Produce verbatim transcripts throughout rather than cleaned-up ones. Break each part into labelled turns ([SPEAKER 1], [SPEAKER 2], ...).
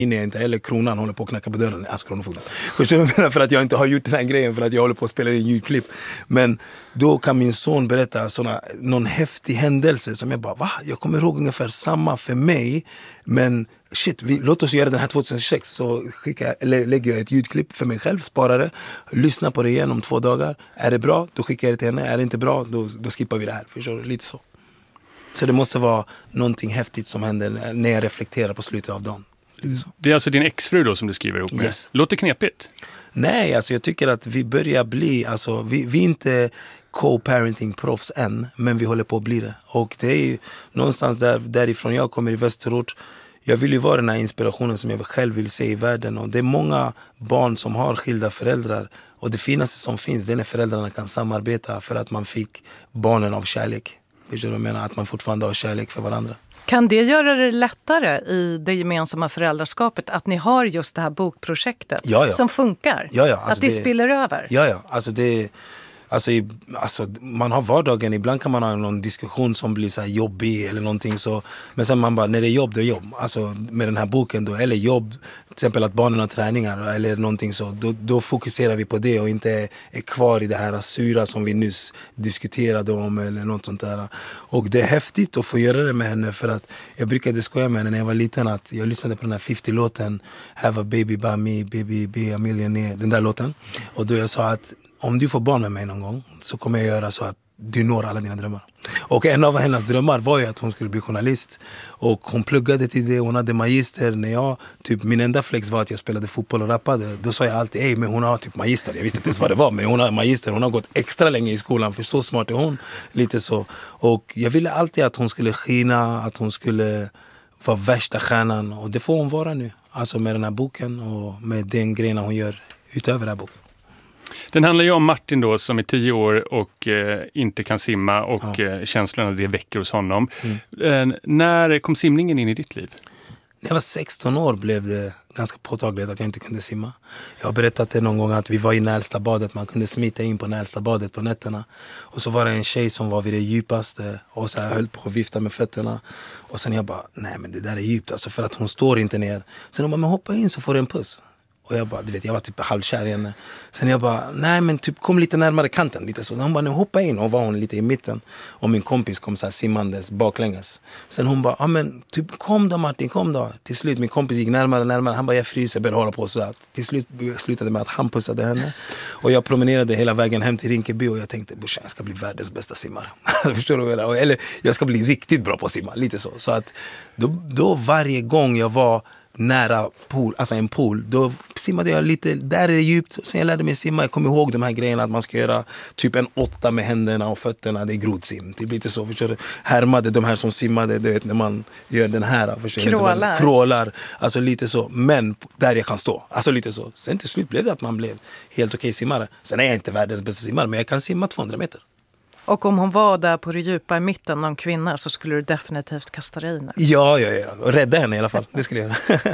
[SPEAKER 1] inne jag inte, eller kronan håller på att knacka på dörren, alltså kronofogden. Förstår du vad jag menar? För att jag inte har gjort den här grejen, för att jag håller på att spela in ljudklipp. Men då kan min son berätta såna, någon häftig händelse som jag bara, va? Jag kommer ihåg ungefär samma för mig, men shit, vi, låt oss göra den här tjugohundrasex. Så skickar, lä, lägger jag ett ljudklipp för mig själv, sparar det, lyssnar på det igen om två dagar. Är det bra, då skickar jag det till henne. Är det inte bra, då, då skippar vi det här. Förstår du? Lite så. Så det måste vara någonting häftigt som händer när jag reflekterar på slutet av dagen.
[SPEAKER 2] Det är alltså din exfru då som du skriver ihop med?
[SPEAKER 1] Yes.
[SPEAKER 2] Låter knepigt?
[SPEAKER 1] Nej, alltså jag tycker att vi börjar bli, alltså vi, vi är inte co-parenting-proffs än, men vi håller på att bli det. Och det är ju någonstans där, därifrån jag kommer i Västerort. Jag vill ju vara den här inspirationen som jag själv vill se i världen. Och det är många barn som har skilda föräldrar. Och det finaste som finns, det är när föräldrarna kan samarbeta för att man fick barnen av kärlek. Förstår du vad jag menar? Att man fortfarande har kärlek för varandra.
[SPEAKER 3] Kan det göra det lättare i det gemensamma föräldraskapet att ni har just det här bokprojektet
[SPEAKER 1] ja, ja.
[SPEAKER 3] som funkar?
[SPEAKER 1] Ja, ja. Alltså
[SPEAKER 3] att det, det spiller över?
[SPEAKER 1] Ja, ja. Alltså det, alltså, i, alltså man har vardagen, ibland kan man ha någon diskussion som blir så här jobbig eller någonting så. Men sen man bara, när det är jobb, det är jobb. Alltså med den här boken då, eller jobb, till exempel att barnen har träningar eller någonting så. Då, då fokuserar vi på det och inte är kvar i det här syra som vi nyss diskuterade om eller något sånt där. Och det är häftigt att få göra det med henne, för att jag brukade skoja med henne när jag var liten att jag lyssnade på den här femtio-låten Have a baby by me, baby be a millionaire, den där låten. Och då jag sa att om du får barn med mig någon gång så kommer jag göra så att du når alla dina drömmar. Och en av hennes drömmar var ju att hon skulle bli journalist. Och hon pluggade till det, hon hade magister. När jag, typ, min enda flex var att jag spelade fotboll och rappade. Då sa jag alltid, ej men hon har typ magister. Jag visste inte ens vad det var, men hon har magister. Hon har gått extra länge i skolan, för så smart är hon. Lite så. Och jag ville alltid att hon skulle skina, att hon skulle vara värsta stjärnan. Och det får hon vara nu. Alltså med den här boken och med den grejen hon gör utöver den här boken.
[SPEAKER 2] Den handlar ju om Martin då som är tio år och eh, inte kan simma och ja. eh, känslorna det väcker hos honom. Mm. Eh, när kom simningen in i ditt liv?
[SPEAKER 1] När jag var sexton år blev det ganska påtagligt att jag inte kunde simma. Jag har berättat det någon gång att vi var i Nälsta badet. Man kunde smita in på Nälsta badet på nätterna. Och så var det en tjej som var vid det djupaste och så här höll på att vifta med fötterna. Och sen jag bara, nej men det där är djupt alltså, för att hon står inte ner. Sen hon bara, men hoppa in så får du en puss. Och jag bara, du vet, jag var typ halvkär i henne. Sen jag bara, nej men typ kom lite närmare kanten, lite så. Hon bara, nu hoppa in. Och var hon lite i mitten. Och min kompis kom så här simmandes baklänges. Sen hon bara, ja men typ kom då Martin, kom då. Till slut min kompis gick närmare och närmare. Han bara, jag fryser, började hålla på så där. Till slut slutade med att han pussade henne. Och jag promenerade hela vägen hem till Rinkeby. Och jag tänkte, brorsan, jag ska bli världens bästa simmare. Förstår du vad jag menar? Eller jag ska bli riktigt bra på att simma, lite så. Så att då, då varje gång jag var nära pool, alltså en pool, då simmade jag lite, där är det djupt. Sen jag lärde mig simma, jag kommer ihåg de här grejerna att man ska göra typ en åtta med händerna och fötterna, det är grodsim. Det blir inte så, förstår du? Härmade de här som simmade, du vet när man gör den här, förstår du?
[SPEAKER 3] Krålar.
[SPEAKER 1] Krålar, alltså lite så, men där jag kan stå, alltså lite så. Sen till slut blev det att man blev helt okej simmare. Sen är jag inte världens bästa simmare, men jag kan simma tvåhundra meter.
[SPEAKER 3] Och om hon var där på det djupa i mitten, någon kvinna, så skulle du definitivt kasta dig in.
[SPEAKER 1] Ja, ja, ja. Och rädda henne i alla fall. Det skulle jag göra.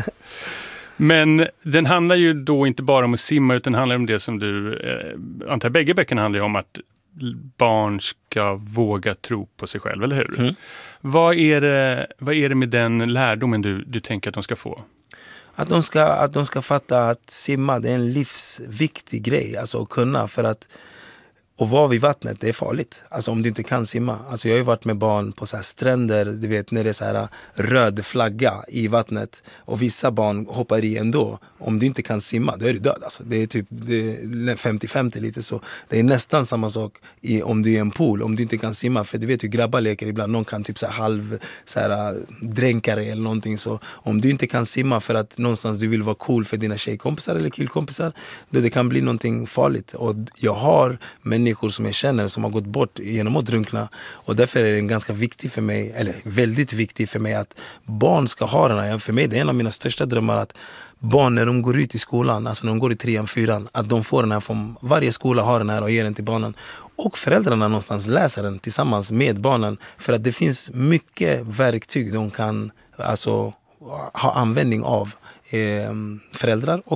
[SPEAKER 2] Men den handlar ju då inte bara om att simma, utan den handlar om det som du, eh, antar bägge böckerna handlar ju om att barn ska våga tro på sig själv, eller hur? Mm. Vad är det, vad är det med den lärdomen du, du tänker att de ska få?
[SPEAKER 1] Att de ska, att de ska fatta att simma, det är en livsviktig grej, alltså att kunna, för att och vara vid vattnet, det är farligt. Alltså om du inte kan simma. Alltså jag har ju varit med barn på så här stränder, du vet när det är så här röd flagga i vattnet. Och vissa barn hoppar i ändå. Om du inte kan simma, då är du död. Alltså det är typ femtio femtio lite så. Det är nästan samma sak i, om du är i en pool. Om du inte kan simma, för du vet hur grabbar leker ibland. Någon kan typ så här halv så här, dränka dig eller någonting så. Om du inte kan simma för att någonstans du vill vara cool för dina tjejkompisar eller killkompisar, då det kan bli någonting farligt. Och jag har människor som jag känner som har gått bort genom att drunkna, och därför är det ganska viktigt för mig, eller väldigt viktigt för mig, att barn ska ha den här. För mig det är en av mina största drömmar att barn när de går ut i skolan, alltså när de går i trean, fyran, att de får den här från varje skola, har den här och ger den till barnen, och föräldrarna någonstans läser den tillsammans med barnen, för att det finns mycket verktyg de kan alltså ha användning av, eh, föräldrar och barn.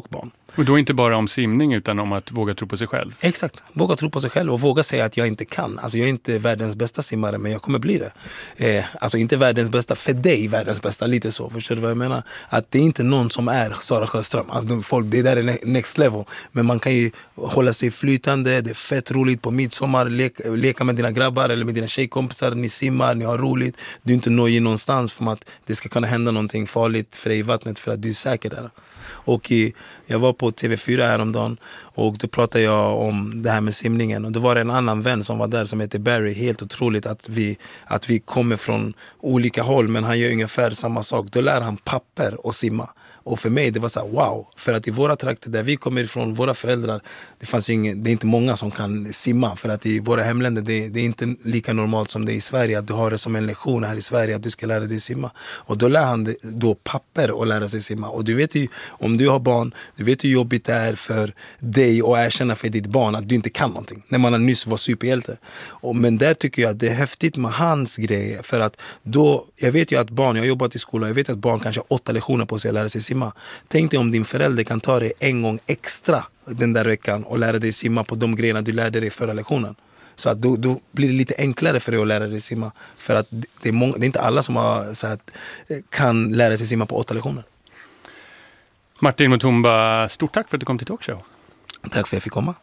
[SPEAKER 2] Och då inte bara om simning utan om att våga tro på sig själv.
[SPEAKER 1] Exakt, våga tro på sig själv och våga säga att jag inte kan. Alltså jag är inte världens bästa simmare, men jag kommer bli det. Eh, alltså inte världens bästa, för dig världens bästa, lite så. Förstår du vad jag menar? Att det är inte någon som är Sara Sjöström. Alltså folk, det där är next level. Men man kan ju hålla sig flytande, det är fett roligt på midsommar, leka, leka med dina grabbar eller med dina tjejkompisar, ni simmar, ni har roligt. Du är inte nöjd någonstans för att det ska kunna hända någonting farligt för dig i vattnet för att du är säker där. Och i, jag var på T V fyra häromdagen och då pratade jag om det här med simningen. Och då var det en annan vän som var där som heter Barry. Helt otroligt att vi, att vi kommer från olika håll, men han gör ungefär samma sak. Då lär han papper att simma. Och för mig det var så här, wow. För att i våra trakter där vi kommer ifrån, våra föräldrar, det fanns ju ingen, det är inte många som kan simma. För att i våra hemländer, det, det är inte lika normalt som det är i Sverige. Att du har det som en lektion här i Sverige att du ska lära dig simma. Och då lär han då papper att lära sig simma. Och du vet ju, om du har barn, du vet hur jobbigt det är för dig att erkänna för ditt barn att du inte kan någonting. När man har nyss var superhjälte. Och, men där tycker jag att det är häftigt med hans grejer. För att då, jag vet ju att barn, jag har jobbat i skolan, jag vet att barn kanske har åtta lektioner på sig att lära sig simma. Tänk dig om din förälder kan ta dig en gång extra den där veckan och lära dig simma på de grejerna du lärde dig förra lektionen. Så att då, då blir det lite enklare för dig att lära dig simma. För att det är, många, det är inte alla som har, så att, kan lära sig simma på åtta lektioner.
[SPEAKER 2] Martin Mutumba, stort tack för att du kom till Talkshow.
[SPEAKER 1] Tack för att jag fick komma.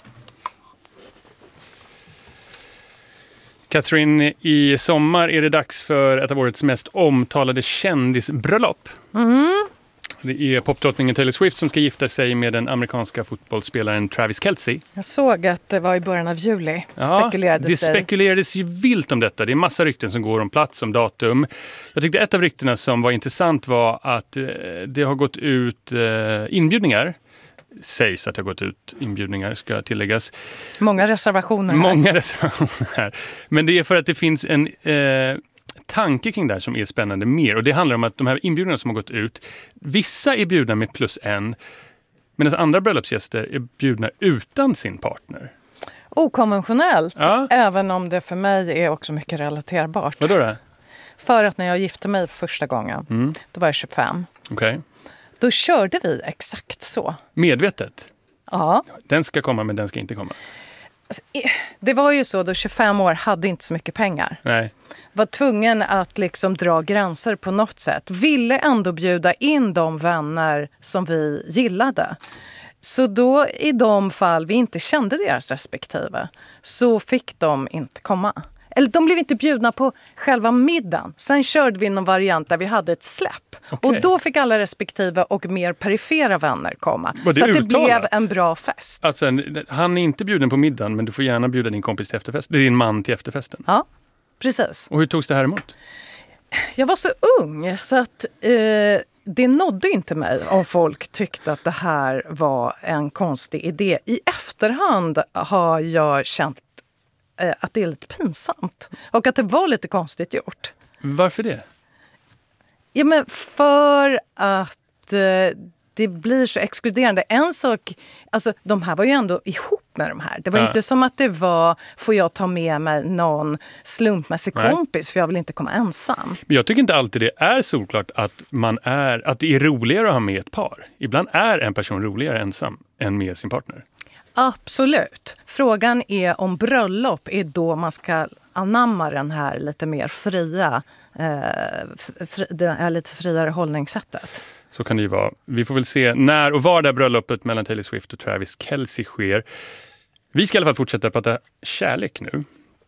[SPEAKER 2] Catherine, i sommar är det dags för ett av årets mest omtalade kändisbröllop.
[SPEAKER 3] Mm.
[SPEAKER 2] Det är popdrottningen Taylor Swift som ska gifta sig med den amerikanska fotbollsspelaren Travis Kelce.
[SPEAKER 3] Jag såg att det var i början av juli.
[SPEAKER 2] Ja,
[SPEAKER 3] spekulerades
[SPEAKER 2] det spekulerades ju vilt om detta. Det är massa rykten som går om plats, om datum. Jag tyckte ett av ryktena som var intressant var att eh, det har gått ut eh, inbjudningar. Sägs att det har gått ut inbjudningar, ska tilläggas.
[SPEAKER 3] Många reservationer här.
[SPEAKER 2] Många reservationer här. Men det är för att det finns en eh, tanke kring det här som är spännande mer. Och det handlar om att de här inbjudningarna som har gått ut, vissa är bjudna med plus en, medan andra bröllopsgäster är bjudna utan sin partner.
[SPEAKER 3] Okonventionellt,
[SPEAKER 2] Ja.
[SPEAKER 3] även om det för mig är också mycket relaterbart.
[SPEAKER 2] Vadå då?
[SPEAKER 3] För att när jag gifte mig för första gången,
[SPEAKER 2] Mm.
[SPEAKER 3] då var jag tjugofem.
[SPEAKER 2] Okej. Okay.
[SPEAKER 3] Då körde vi exakt så.
[SPEAKER 2] Medvetet?
[SPEAKER 3] Ja.
[SPEAKER 2] Den ska komma, men den ska inte komma.
[SPEAKER 3] Alltså, det var ju så då tjugofem år hade inte så mycket pengar.
[SPEAKER 2] Nej.
[SPEAKER 3] Var tvungen att liksom dra gränser på något sätt. Ville ändå bjuda in de vänner som vi gillade. Så då i de fall vi inte kände deras respektive så fick de inte komma. Eller de blev inte bjudna på själva middagen. Sen körde vi någon variant där vi hade ett släpp.
[SPEAKER 2] Okay.
[SPEAKER 3] Och då fick alla respektive och mer perifera vänner komma.
[SPEAKER 2] Var det
[SPEAKER 3] så att det
[SPEAKER 2] uttalat?
[SPEAKER 3] blev en bra fest.
[SPEAKER 2] Alltså, han är inte bjuden på middagen, men du får gärna bjuda din kompis till efterfesten. Din man till efterfesten.
[SPEAKER 3] Ja, precis.
[SPEAKER 2] Och hur togs det här emot?
[SPEAKER 3] Jag var så ung så att eh, det nådde inte mig om folk tyckte att det här var en konstig idé. I efterhand har jag känt eh, att det är lite pinsamt och att det var lite konstigt gjort.
[SPEAKER 2] Varför det?
[SPEAKER 3] Ja, men för att eh, det blir så exkluderande. En sak, alltså de här var ju ändå ihop med de här. Det var
[SPEAKER 2] ja.
[SPEAKER 3] inte som att det var, får jag ta med mig någon slumpmässig
[SPEAKER 2] Nej.
[SPEAKER 3] kompis för jag vill inte komma ensam.
[SPEAKER 2] Men jag tycker inte alltid det är solklart att, man är, att det är roligare att ha med ett par. Ibland är en person roligare ensam än med sin partner.
[SPEAKER 3] Absolut. Frågan är om bröllop är då man ska anamma den här lite mer fria, eh, fri, det här lite friare hållningssättet.
[SPEAKER 2] Så kan det ju vara. Vi får väl se när och var det här bröllopet mellan Taylor Swift och Travis Kelce sker. Vi ska i alla fall fortsätta prata kärlek nu.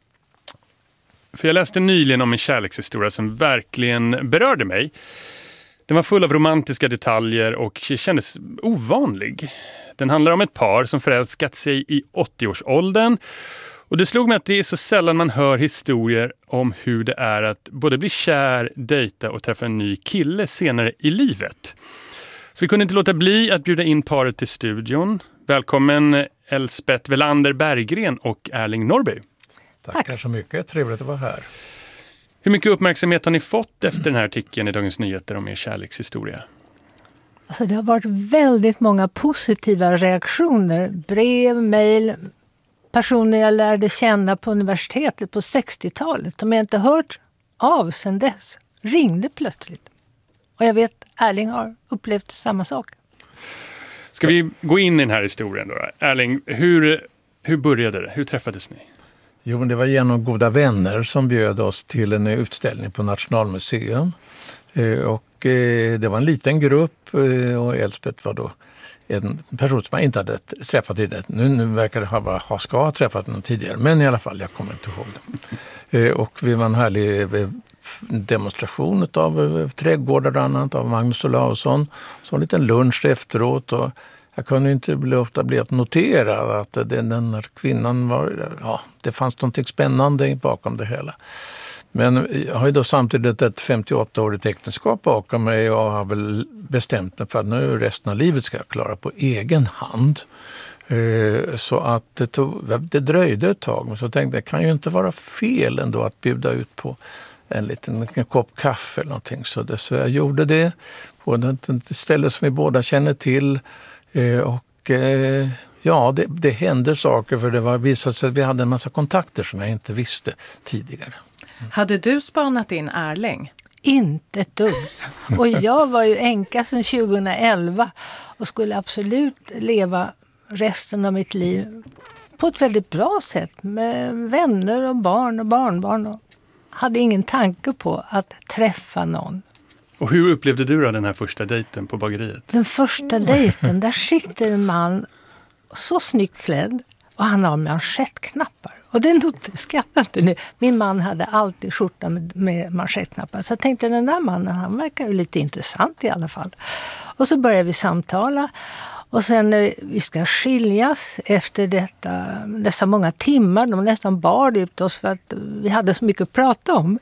[SPEAKER 2] För jag läste nyligen om en kärlekshistoria som verkligen berörde mig. Den var full av romantiska detaljer och kändes ovanlig. Den handlar om ett par som förälskat sig i åttio-årsåldern. Och det slog mig att det är så sällan man hör historier om hur det är att både bli kär, dejta och träffa en ny kille senare i livet. Så vi kunde inte låta bli att bjuda in paret till studion. Välkommen Elspeth Welander Berggren och Erling Norrby.
[SPEAKER 4] Tackar Tack. så mycket, trevligt att vara här.
[SPEAKER 2] Hur mycket uppmärksamhet har ni fått efter den här artikeln i Dagens Nyheter om er kärlekshistoria?
[SPEAKER 5] Alltså det har varit väldigt många positiva reaktioner. Brev, mejl, personer jag lärde känna på universitetet på sextiotalet. De jag inte hört av sedan dess. Ringde plötsligt. Och jag vet Erling har upplevt samma sak.
[SPEAKER 2] Ska vi gå in i den här historien då? Erling, hur, hur började det? Hur träffades ni?
[SPEAKER 4] Jo, men det var genom goda vänner som bjöd oss till en utställning på Nationalmuseum. Eh, och eh, det var en liten grupp eh, och Elsbeth var då en person som jag inte hade träffat tidigare. Nu, nu verkar det ha, ha ska ha träffat någon tidigare, men i alla fall, jag kommer inte ihåg det. Eh, och vi var en härlig eh, demonstration av eh, trädgårdar och annat av Magnus Olausson. Så en liten lunch efteråt och jag kunde inte låta bli att notera att den, den här kvinnan var, ja, det fanns något spännande bakom det hela. Men jag har ju då samtidigt ett femtioåtta-årigt äktenskap bakom mig och har väl bestämt mig för att nu resten av livet ska jag klara på egen hand. Så att det, tog, det dröjde ett tag, men så tänkte jag, det kan ju inte vara fel ändå att bjuda ut på en liten en kopp kaffe eller någonting. Så, det, så jag gjorde det på ett ställe som vi båda känner till. Och ja, det, det hände saker, för det var visat sig att vi hade en massa kontakter som jag inte visste tidigare.
[SPEAKER 3] Mm. Hade du spanat in Erling?
[SPEAKER 5] Inte ett dugg. Och jag var ju änka sedan tjugoelva och skulle absolut leva resten av mitt liv på ett väldigt bra sätt med vänner och barn och barnbarn. Och hade ingen tanke på att träffa någon.
[SPEAKER 2] Och hur upplevde du då den här första dejten på bageriet?
[SPEAKER 5] Den första dejten, där sitter en man så snyggt klädd och han har manschettknappar. Och det skrattar inte nu. Min man hade alltid skjorta med, med manschettknappar. Så jag tänkte, den där mannen, han verkar ju lite intressant i alla fall. Och så började vi samtala. Och sen när vi ska skiljas efter detta, dessa många timmar, de nästan bar ut oss för att vi hade så mycket att prata om.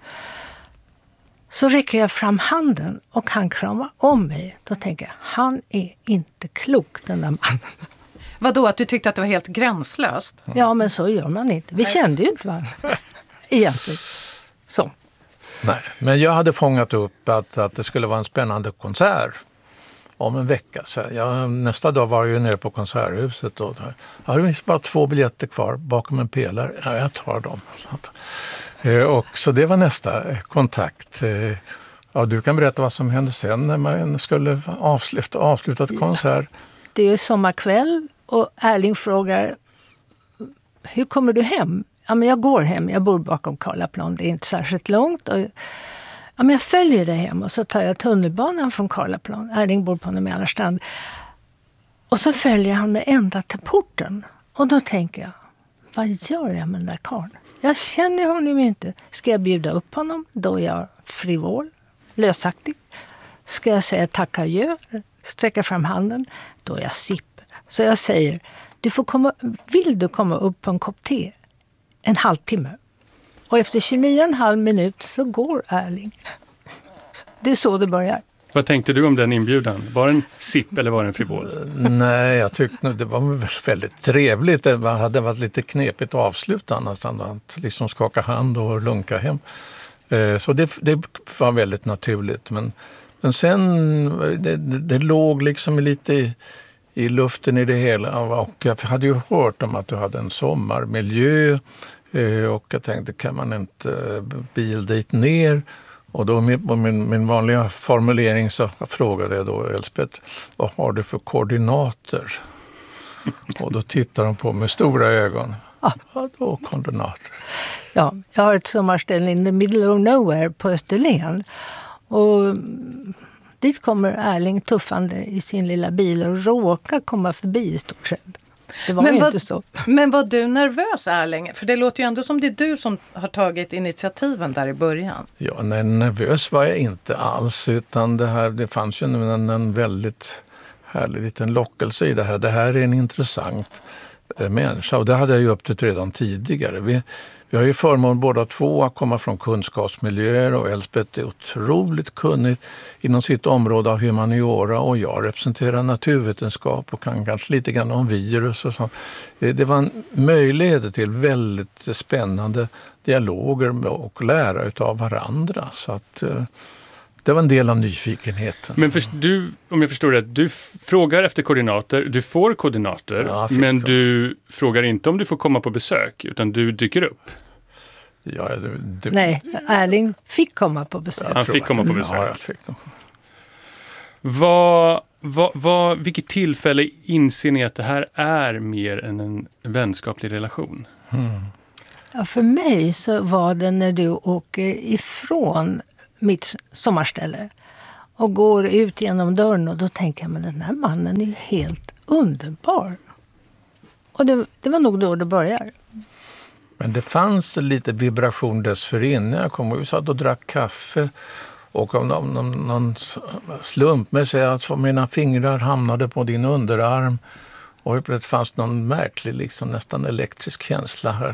[SPEAKER 5] Så räcker jag fram handen och han kramar om mig. Då tänker jag, han är inte klok, den där mannen.
[SPEAKER 3] Vadå, att du tyckte att det var helt gränslöst?
[SPEAKER 5] Ja, men så gör man inte. Vi kände ju inte varandra. Egentligen. Så.
[SPEAKER 4] Nej, men jag hade fångat upp att, att det skulle vara en spännande konsert om en vecka. Så jag, nästa dag var jag ju nere på Konserthuset och jag hade bara två biljetter kvar bakom en pelare. Ja, jag tar dem. Och så det var nästa kontakt. Ja, du kan berätta vad som hände sen när man skulle avsluta, avsluta ett konsert.
[SPEAKER 5] Det är sommarkväll och Erling frågar, hur kommer du hem? Ja, men jag går hem, jag bor bakom Karlaplan, det är inte särskilt långt. Och, ja, men jag följer dig hem och så tar jag tunnelbanan från Karlaplan. Erling bor på Mälarstrand. Och så följer han mig ända till porten. Och då tänker jag, vad gör jag med den där karln? Jag känner honom inte. Ska jag bjuda upp honom? Då är jag frivol, lösaktig. Ska jag säga tack adjö, sträcka fram handen? Då är jag sipp. Så jag säger, du får komma, vill du komma upp på en kopp te? En halvtimme. Och efter tjugonio och en halv minut så går Erling. Det är så det börjar.
[SPEAKER 2] Vad tänkte du om den inbjudan? Var det en sipp eller var det en frivol?
[SPEAKER 4] Nej, jag tyckte nog det var väldigt trevligt. Det hade varit lite knepigt att avsluta nästan. Att liksom skaka hand och lunka hem. Så det, det var väldigt naturligt. Men, men sen, det, det, det låg liksom lite i, i luften i det hela. Och jag hade ju hört om att du hade en sommarmiljö. Och jag tänkte, kan man inte bil dit ner? Och då med min, min vanliga formulering så frågade jag då Elsbeth, vad har du för koordinater? Och då tittar de på med stora ögon.
[SPEAKER 5] Ah.
[SPEAKER 4] Ja, då koordinater.
[SPEAKER 5] Ja, jag har ett sommarställe in the middle of nowhere på Österlen. Och dit kommer Erling tuffande i sin lilla bil och råkar komma förbi i stort sett. Det var
[SPEAKER 3] men
[SPEAKER 5] inte
[SPEAKER 3] var,
[SPEAKER 5] så.
[SPEAKER 3] Men var du nervös, Erling? För det låter ju ändå som det är du som har tagit initiativen där i början.
[SPEAKER 4] Ja, nej, nervös var jag inte alls, utan det, här, det fanns ju en, en väldigt härlig liten lockelse i det här. Det här är en intressant eh, människa och det hade jag ju upptäckt redan tidigare. Vi, vi har ju förmån båda två att komma från kunskapsmiljöer och Elsbeth är otroligt kunnig inom sitt område av humaniora och jag representerar naturvetenskap och kan kanske lite grann om virus och så. Det var en möjlighet till väldigt spännande dialoger och lära utav varandra så att det var en del av nyfikenheten.
[SPEAKER 2] Men för, du, om jag förstår det, du frågar efter koordinater, du får koordinater, ja, men du frågar inte om du får komma på besök, utan du dyker upp.
[SPEAKER 4] Ja, det, det,
[SPEAKER 5] Nej, Erling fick komma på besök.
[SPEAKER 2] Han fick komma på besök.
[SPEAKER 4] Ja, jag fick dem.
[SPEAKER 2] Vad vad, vad, vilket tillfälle inser ni att det här är mer än en vänskaplig relation?
[SPEAKER 4] Mm.
[SPEAKER 5] Ja, för mig så var det när du åker ifrån mitt sommarställe och går ut genom dörren, och då tänker jag, men den här mannen är ju helt underbar. Och det, det var nog då det började.
[SPEAKER 4] Men det fanns lite vibration dessförinnan. Jag kom och vi satt och drack kaffe. Och om någon, någon, någon slump med sig att mina fingrar hamnade på din underarm. Och det fanns någon märklig, liksom, nästan elektrisk känsla här.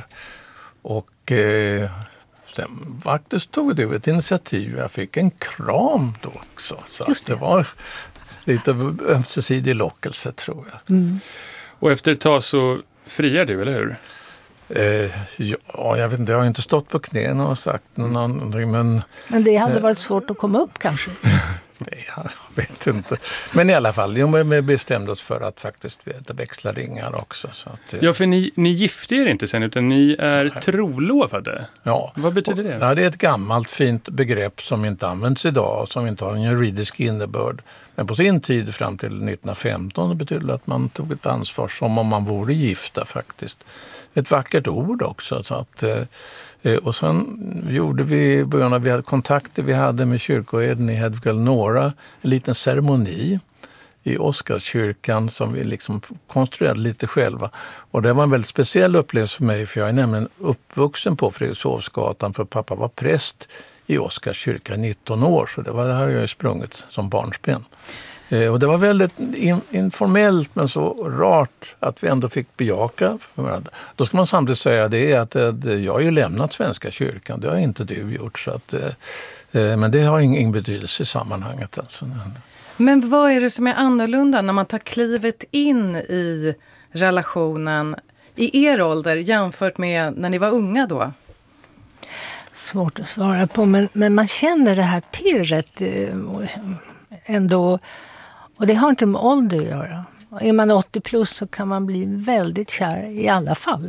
[SPEAKER 4] Och eh, sen faktiskt tog du ett initiativ. Jag fick en kram då också. Så att det var lite ömsesidig lockelse, tror jag.
[SPEAKER 5] Mm.
[SPEAKER 2] Och efter ett tag så friar du, eller hur?
[SPEAKER 4] Eh, ja, jag vet inte, jag har inte stått på knäna och sagt någonting, men...
[SPEAKER 5] Men det hade varit svårt att komma upp kanske?
[SPEAKER 4] Nej, jag vet inte. Men i alla fall, vi bestämde oss för att faktiskt växla ringar också. Så att,
[SPEAKER 2] ja, för ni, ni gifte er inte sen, utan ni är nej. trolovade.
[SPEAKER 4] Ja.
[SPEAKER 2] Vad betyder det?
[SPEAKER 4] Ja, det är ett gammalt fint begrepp som inte används idag och som inte har en juridisk innebörd. Men på sin tid, fram till nittonhundrafemton, det betydde att man tog ett ansvar som om man vore gifta faktiskt. Ett vackert ord också. Så att, eh, och sen gjorde vi i början, vi hade kontakter vi hade med kyrkoherden i Hedvig-Elnora, en liten ceremoni i Oscarskyrkan som vi liksom konstruerade lite själva. Och det var en väldigt speciell upplevelse för mig, för jag är nämligen uppvuxen på Fredrikshovsgatan, för pappa var präst i Oscarskyrkan i nitton år, så det var det här jag sprungit som barnsben. Eh, och det var väldigt in, informellt men så rart att vi ändå fick bejaka. Då ska man samtidigt säga det att eh, jag har ju lämnat Svenska kyrkan, det har inte du gjort, så att, eh, men det har ingen, ingen betydelse i sammanhanget. Alltså.
[SPEAKER 3] Men vad är det som är annorlunda när man tar klivet in i relationen i er ålder jämfört med när ni var unga då?
[SPEAKER 5] Svårt att svara på, men, men man känner det här pirret eh, ändå, och det har inte med ålder att göra. Är man åttio plus så kan man bli väldigt kär i alla fall.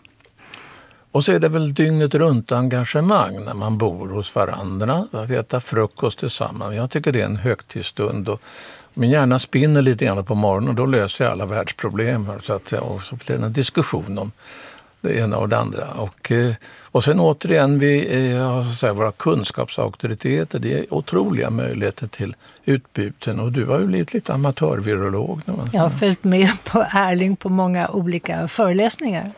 [SPEAKER 4] Och så är det väl dygnet runt engagemang när man bor hos varandra, att äta frukost tillsammans. Jag tycker det är en högtidsstund, och min hjärna spinner lite grann på morgonen och då löser jag alla världsproblem. Så att, och så blir det en diskussion om det ena och det andra. Och, och sen återigen, vi har så att säga, våra kunskapsauktoriteter, det är otroliga möjligheter till utbyten. Och du har ju blivit lite amatörvirolog.
[SPEAKER 5] Jag har följt med på Erling på många olika föreläsningar.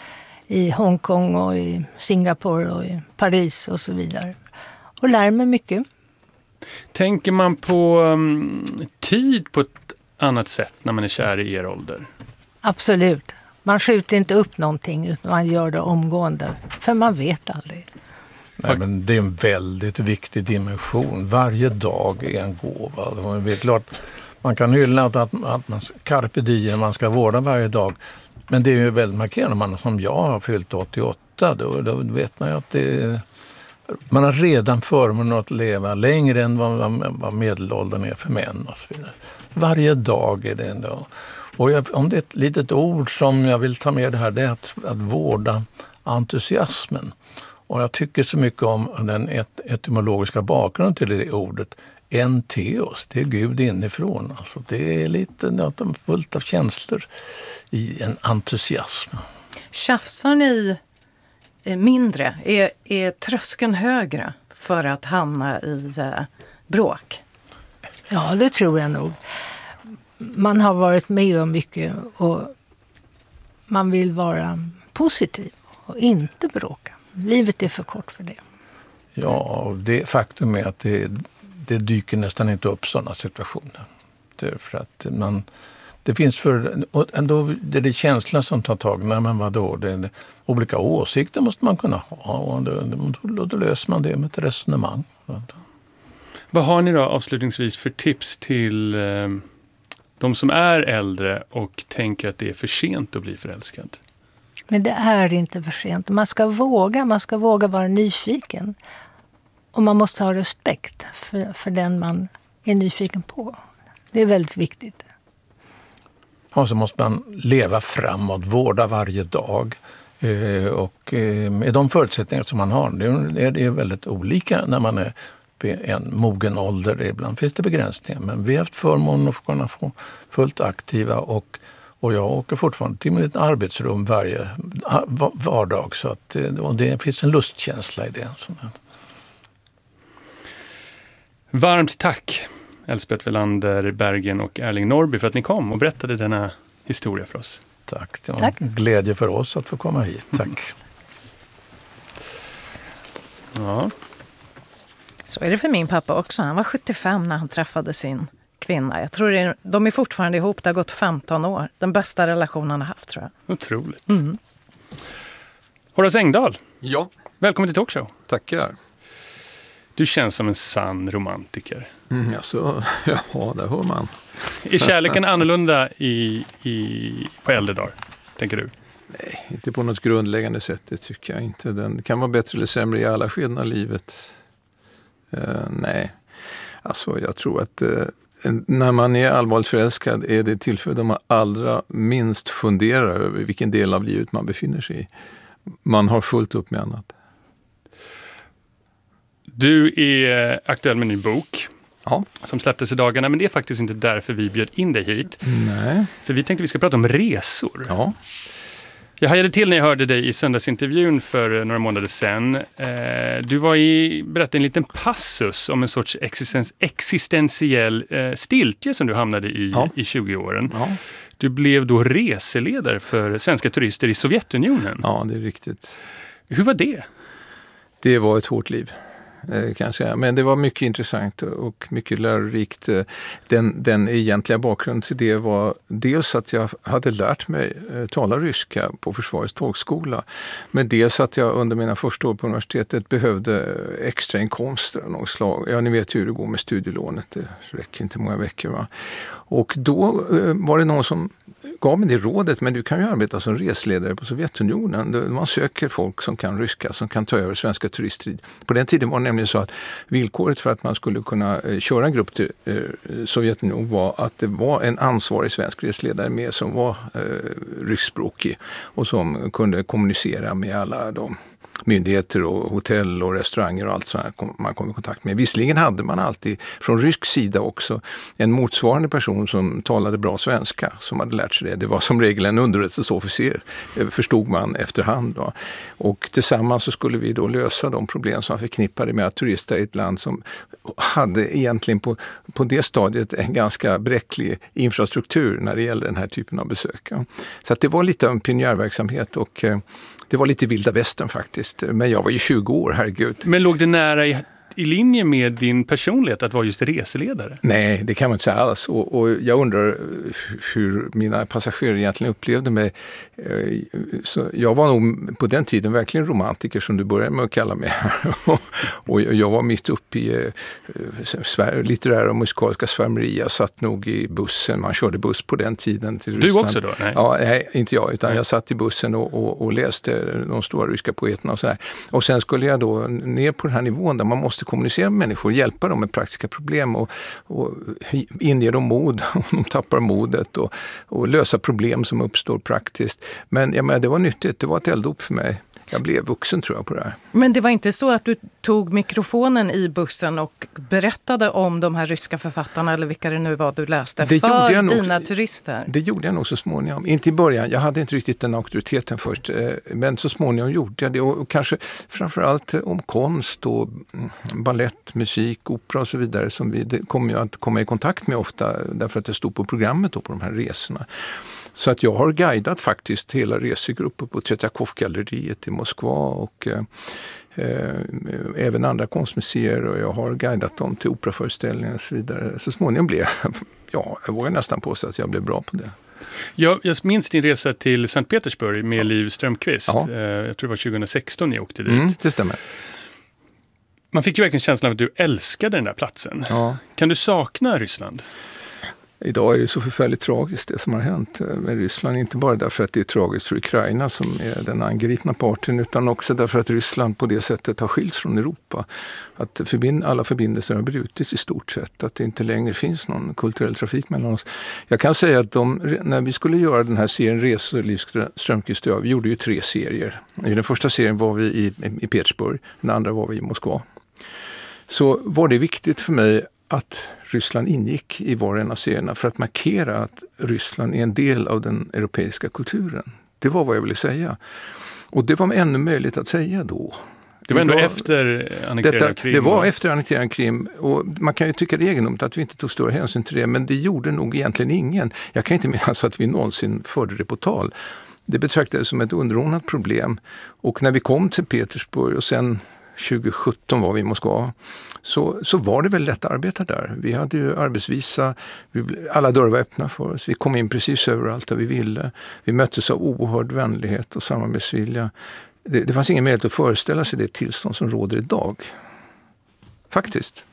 [SPEAKER 5] I Hongkong och i Singapore och i Paris och så vidare. Och lär mig mycket.
[SPEAKER 2] Tänker man på um, tid på ett annat sätt när man är kär i er ålder?
[SPEAKER 5] Absolut. Man skjuter inte upp någonting utan man gör det omgående. För man vet aldrig.
[SPEAKER 4] Nej, men det är en väldigt viktig dimension. Varje dag är en gåva. Det är klart, man kan hylla att, att, att man carpe diem, man ska vårda varje dag. Men det är ju väldigt markerande. Man som jag har fyllt åttioåtta, då, då vet man ju att det, man har redan förmånen att leva längre än vad, vad medelåldern är för män och så vidare. Varje dag är det ändå. Och jag, om det är ett litet ord som jag vill ta med det här, det är att, att vårda entusiasmen. Och jag tycker så mycket om den et, etymologiska bakgrunden till det ordet. Entheos, det är Gud inifrån. Alltså det är lite något fullt av känslor i en entusiasm.
[SPEAKER 3] Tjafsar ni mindre? Är, är tröskeln högre för att hamna i eh, bråk?
[SPEAKER 5] Ja, det tror jag nog. Man har varit med om mycket och man vill vara positiv och inte bråka. Livet är för kort för det.
[SPEAKER 4] Ja, det faktum är att det, det dyker nästan inte upp sådana situationer. För att man, det finns för, och ändå det är det känslan som tar tag. Nej, men vadå? Det, det, olika åsikter måste man kunna ha och då, då, då löser man det med ett resonemang.
[SPEAKER 2] Vad har ni då avslutningsvis för tips till eh, de som är äldre och tänker att det är för sent att bli förälskad?
[SPEAKER 5] Men det är inte för sent. Man ska våga, man ska våga vara nyfiken. Och man måste ha respekt för, för den man är nyfiken på. Det är väldigt viktigt.
[SPEAKER 4] Och så måste man leva framåt, vårda varje dag. Och med de förutsättningar som man har, det är väldigt olika när man är upp i en mogen ålder. Ibland finns det begränsningar, men vi har haft förmånen att kunna få fullt aktiva och, och jag åker fortfarande till mitt arbetsrum varje vardag så att och det finns en lustkänsla i det.
[SPEAKER 2] Varmt tack Elsbeth Welander Berggren och Erling Norrby för att ni kom och berättade denna historia för oss.
[SPEAKER 4] Tack, det var
[SPEAKER 5] Tack.
[SPEAKER 4] en glädje för oss att få komma hit. Tack.
[SPEAKER 2] Ja.
[SPEAKER 3] Så är det för min pappa också. Han var sjuttiofem när han träffade sin kvinna. Jag tror det är, de är fortfarande ihop. Det har gått femton år. Den bästa relationen han har haft, tror jag.
[SPEAKER 2] Otroligt.
[SPEAKER 3] Mm.
[SPEAKER 2] Horace Engdahl,
[SPEAKER 6] Ja,
[SPEAKER 2] välkommen till Talkshow.
[SPEAKER 6] tackar.
[SPEAKER 2] Du känns som en sann romantiker.
[SPEAKER 6] Mm, alltså, ja, där hör man.
[SPEAKER 2] Är kärleken annorlunda i, i, på äldre dagar, tänker du?
[SPEAKER 6] Nej, inte på något grundläggande sätt, det tycker jag inte. Den kan vara bättre eller sämre i alla skeden av livet. Uh, nej, alltså jag tror att uh, när man är allvarligt förälskad är det tillfälle då man allra minst funderar över vilken del av livet man befinner sig i. Man har fullt upp med annat.
[SPEAKER 2] Du är aktuell med en ny bok
[SPEAKER 6] Ja.
[SPEAKER 2] som släpptes i dagarna, men det är faktiskt inte därför vi bjöd in dig hit.
[SPEAKER 6] Nej.
[SPEAKER 2] För vi tänkte vi ska prata om resor.
[SPEAKER 6] Ja.
[SPEAKER 2] Jag hajade till när jag hörde dig i söndagsintervjun för några månader sedan. Du var i, berättade en liten passus om en sorts existens, existentiell stiltje som du hamnade i
[SPEAKER 6] Ja.
[SPEAKER 2] i tjugo-åren.
[SPEAKER 6] Ja.
[SPEAKER 2] Du blev då reseledare för svenska turister i Sovjetunionen.
[SPEAKER 6] ja, det är riktigt.
[SPEAKER 2] Hur var det?
[SPEAKER 6] Det var ett hårt liv, kan jag säga. Men det var mycket intressant och mycket lärorikt. Den, den egentliga bakgrunden till det var dels att jag hade lärt mig tala ryska på Försvarets tågskola. Men dels att jag under mina första år på universitetet behövde extra inkomster av något slag. Ja, ni vet hur det går med studielånet. Det räcker inte många veckor, va? Och då var det någon som gav mig det rådet, men du kan ju arbeta som resledare på Sovjetunionen. Man söker folk som kan ryska, som kan ta över svenska turister. På den tiden var det nämligen så att villkoret för att man skulle kunna köra en grupp till Sovjetunionen var att det var en ansvarig svensk resledare med som var ryskspråkig och som kunde kommunicera med alla de myndigheter och hotell och restauranger och allt sånt man kom i kontakt med. Visserligen hade man alltid från rysk sida också en motsvarande person som talade bra svenska som hade lärt sig det. Det var som regel en underrättelseofficer, förstod man efterhand. Då. Och tillsammans så skulle vi då lösa de problem som förknippade med att turista i ett land som hade egentligen på, på det stadiet en ganska bräcklig infrastruktur när det gällde den här typen av besök. Så att det var lite en pionjärverksamhet och det var lite vilda västern faktiskt. Men jag var ju tjugo år, herregud.
[SPEAKER 2] Men låg det nära i, i linje med din personlighet att vara just reseledare?
[SPEAKER 6] Nej, det kan man inte säga alls. Och, och jag undrar hur mina passagerare egentligen upplevde mig. Så jag var nog på den tiden verkligen romantiker som du började med att kalla mig. Och jag var mitt uppe i litterära och musikaliska svärmeri. Jag satt nog i bussen. Man körde buss på den tiden till
[SPEAKER 2] Du
[SPEAKER 6] Ryssland.
[SPEAKER 2] också då? Nej.
[SPEAKER 6] Ja, nej, inte jag. Utan
[SPEAKER 2] nej.
[SPEAKER 6] Jag satt i bussen och, och, och läste de stora ryska poeterna och sådär. Och sen skulle jag då ner på den här nivån där man måste kommunicera med människor, hjälpa dem med praktiska problem och, och inge dem mod om de tappar modet och, och lösa problem som uppstår praktiskt. Men ja, men det var nyttigt, det var ett elddop för mig. Jag blev vuxen tror jag på det här.
[SPEAKER 3] Men det var inte så att du tog mikrofonen i bussen och berättade om de här ryska författarna eller vilka det nu var du läste
[SPEAKER 6] det
[SPEAKER 3] för
[SPEAKER 6] nog,
[SPEAKER 3] dina turister?
[SPEAKER 6] Det gjorde jag nog så småningom. Inte i början, jag hade inte riktigt den auktoriteten först. Men så småningom gjorde jag det. Och kanske framförallt om konst och ballett, musik, opera och så vidare som vi kommer jag att komma i kontakt med ofta därför att det stod på programmet då på de här resorna. Så att jag har guidat faktiskt hela resegrupper på Tretjakov-galleriet i Moskva och eh, även andra konstmuseer och jag har guidat dem till operaföreställningar och så vidare. Så småningom blev jag, ja, jag vågar nästan påstå att jag blev bra på det.
[SPEAKER 2] Jag, jag minns din resa till Sankt Petersburg med Liv Strömquist.
[SPEAKER 6] Ja.
[SPEAKER 2] Eh, jag tror det var tjugohundrasexton ni åkte dit.
[SPEAKER 6] Mm, det stämmer.
[SPEAKER 2] Man fick ju verkligen känslan av att du älskade den där platsen.
[SPEAKER 6] Ja.
[SPEAKER 2] Kan du sakna Ryssland?
[SPEAKER 6] Idag är det så förfärligt tragiskt det som har hänt med Ryssland. Inte bara därför att det är tragiskt för Ukraina som är den angripna parten utan också därför att Ryssland på det sättet har skilts från Europa. Att förbind- alla förbindelser har brutits i stort sett. Att det inte längre finns någon kulturell trafik mellan oss. Jag kan säga att de, när vi skulle göra den här serien Resor, Liv Strömquist och jag, vi gjorde ju tre serier. I den första serien var vi i, i Petersburg, den andra var vi i Moskva. så var det viktigt för mig att Ryssland ingick i var och en av serierna för att markera att Ryssland är en del av den europeiska kulturen. Det var vad jag ville säga. Och det var ännu möjligt att säga då.
[SPEAKER 2] Det var ändå
[SPEAKER 6] Idag,
[SPEAKER 2] efter annekteringen av Krim?
[SPEAKER 6] Det var efter annekteringen av Krim. Och man kan ju tycka det är egendomligt att vi inte tog stor hänsyn till det. Men det gjorde nog egentligen ingen. Jag kan inte minnas att vi någonsin förde det på tal. Det betraktades som ett underordnat problem. Och när vi kom till Petersburg och sen tjugo sjutton var vi i Moskva, så, så var det väl lätt att arbeta där. Vi hade ju arbetsvisa, vi, alla dörrar var öppna för oss. Vi kom in precis överallt där vi ville. Vi möttes av oerhörd vänlighet och samarbetsvilja. Det, det fanns ingen möjlighet att föreställa sig det tillstånd som råder idag. Faktiskt.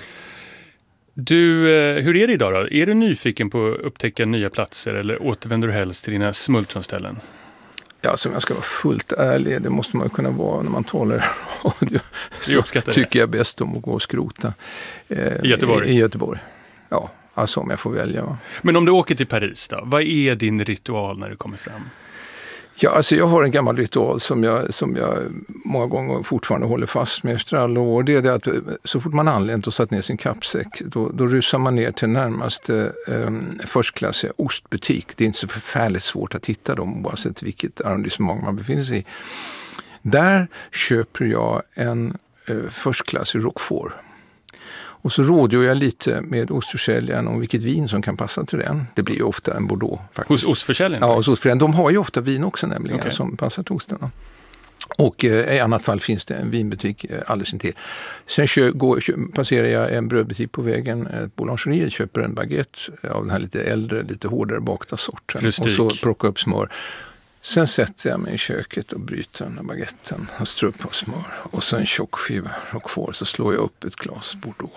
[SPEAKER 2] Du, hur är det idag då? Är du nyfiken på att upptäcka nya platser eller återvänder du helst till dina smultronställen?
[SPEAKER 6] Ja, som jag ska vara fullt ärlig, det måste man kunna vara när man talar radio. Så tycker jag bäst om att gå och skrota.
[SPEAKER 2] Eh, I Göteborg?
[SPEAKER 6] I, I Göteborg, ja. Alltså om jag får välja. Va?
[SPEAKER 2] Men om du åker till Paris då, vad är din ritual när du kommer fram?
[SPEAKER 6] Ja, alltså jag har en gammal ritual som jag, som jag många gånger fortfarande håller fast med efter alla år. Det är det att så fort man anlänt och satt ner sin kappsäck, då, då rusar man ner till närmaste um, förstklassiga ostbutik. Det är inte så förfärligt svårt att hitta dem oavsett vilket arrondissement man befinner sig i. Där köper jag en uh, förstklassig Roquefort. Och så rådgör jag lite med ostförsäljaren om vilket vin som kan passa till den. Det blir ju ofta en Bordeaux faktiskt.
[SPEAKER 2] Hos ostförsäljaren?
[SPEAKER 6] Ja, hos ostförsäljaren. De har ju ofta vin också nämligen okay. som passar till osten. Och eh, i annat fall finns det en vinbutik eh, alldeles intill. Sen kö, går, kö, passerar jag en brödbutik på vägen, ett boulangeri, köper en baguette av den här lite äldre, lite hårdare bakta sorten. Rustik. Och så plockar upp smör. Sen sätter jag mig i köket och bryter den här baguetten och strör på smör. Och så en tjock skiva Roquefort, så slår jag upp ett glas Bordeaux.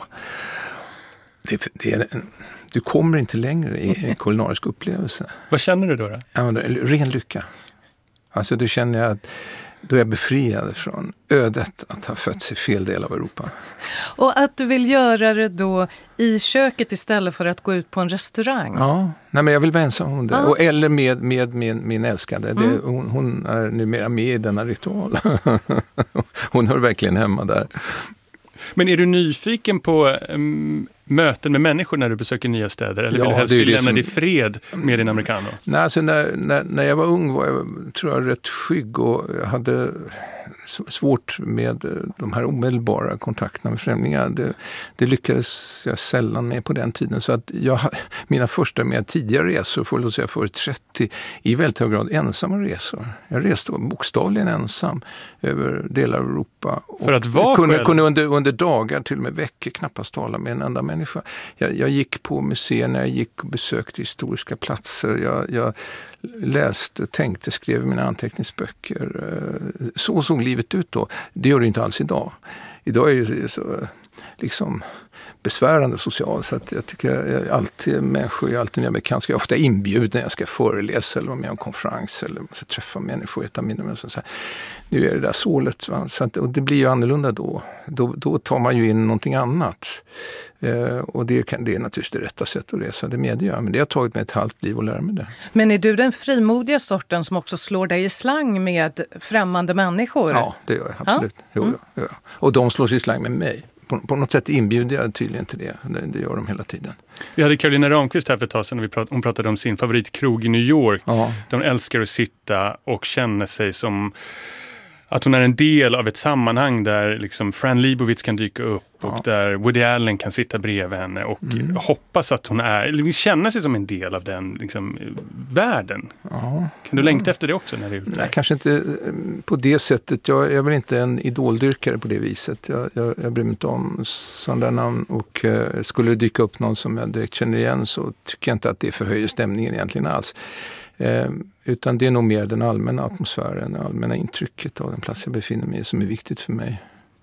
[SPEAKER 6] Det, det är en, du kommer inte längre i en kulinarisk upplevelse.
[SPEAKER 2] Vad känner du då? då?
[SPEAKER 6] Ja, ren lycka. Alltså då känner jag att då är jag befriad från ödet att ha fötts i fel del av Europa.
[SPEAKER 3] Och att du vill göra det då i köket istället för att gå ut på en restaurang?
[SPEAKER 6] Ja, nej, men jag vill vara ensam om det. Ah. Och, eller med, med min, min älskade. Mm. Det, hon, hon är numera med i denna ritual. Hon hör verkligen hemma där.
[SPEAKER 2] Men är du nyfiken på um, möten med människor när du besöker nya städer? Eller
[SPEAKER 6] ja,
[SPEAKER 2] vill du helst lämna som... dig fred med din americano?
[SPEAKER 6] Nej, alltså när, när, när jag var ung var jag, tror jag, rätt skygg och jag hade svårt med de här omedelbara kontakterna med främlingar. Det, det lyckades jag sällan med på den tiden. Så att jag, mina första med tidigare resor, får jag säga för trettio, i väldigt hög grad ensamma resor. Jag reste bokstavligen ensam över delar av Europa.
[SPEAKER 2] För att vara
[SPEAKER 6] kunde,
[SPEAKER 2] själv?
[SPEAKER 6] kunde under, under dagar, till och med veckor, knappast tala med en enda människa. Jag, jag gick på museer när jag gick och besökte historiska platser. Jag, jag läste, tänkte, skrev mina anteckningsböcker. Så såg livet ut då. Det gör det inte alls idag. Idag är det så liksom besvärande socialt, så att jag tycker jag alltid människor, jag alltid nya bekantskap, jag är ofta inbjuden när jag ska föreläsa eller vara med om konferens eller ska träffa människor och äta middag. Så här. Nu är det där sålet, va? Så att, och det blir ju annorlunda då. då. Då tar man ju in någonting annat. Eh, och det, kan, det är naturligtvis det rätta sättet att resa, det medger jag. Men det har tagit mig ett halvt liv att lära mig det.
[SPEAKER 3] Men är du den frimodiga sorten som också slår dig i slang med främmande människor?
[SPEAKER 6] Ja, det gör jag absolut. Ja? Jo, mm. ja, ja. Och de slår sig i slang med mig. På, på något sätt inbjuder jag tydligen till det. det. Det gör de hela tiden. Vi
[SPEAKER 2] hade Carolina Ramqvist här för ett tag sedan och vi prat, hon pratade om sin favoritkrog i New York. Ja. De älskar att sitta och känna sig som att hon är en del av ett sammanhang där liksom Fran Lebowitz kan dyka upp och ja. där Woody Allen kan sitta bredvid henne och mm. hoppas att hon är, eller känna sig som en del av den liksom, världen. Ja. Kan du längta efter det också när du är ute?
[SPEAKER 6] Nej, kanske inte på det sättet. Jag är väl inte en idoldyrkare på det viset. Jag, jag, jag bryr mig inte om sådana namn och eh, skulle det dyka upp någon som jag direkt känner igen så tycker jag inte att det förhöjer stämningen egentligen alls. Eh, utan det är nog mer den allmänna atmosfären, det allmänna intrycket av den plats jag befinner mig i som är viktigt för mig.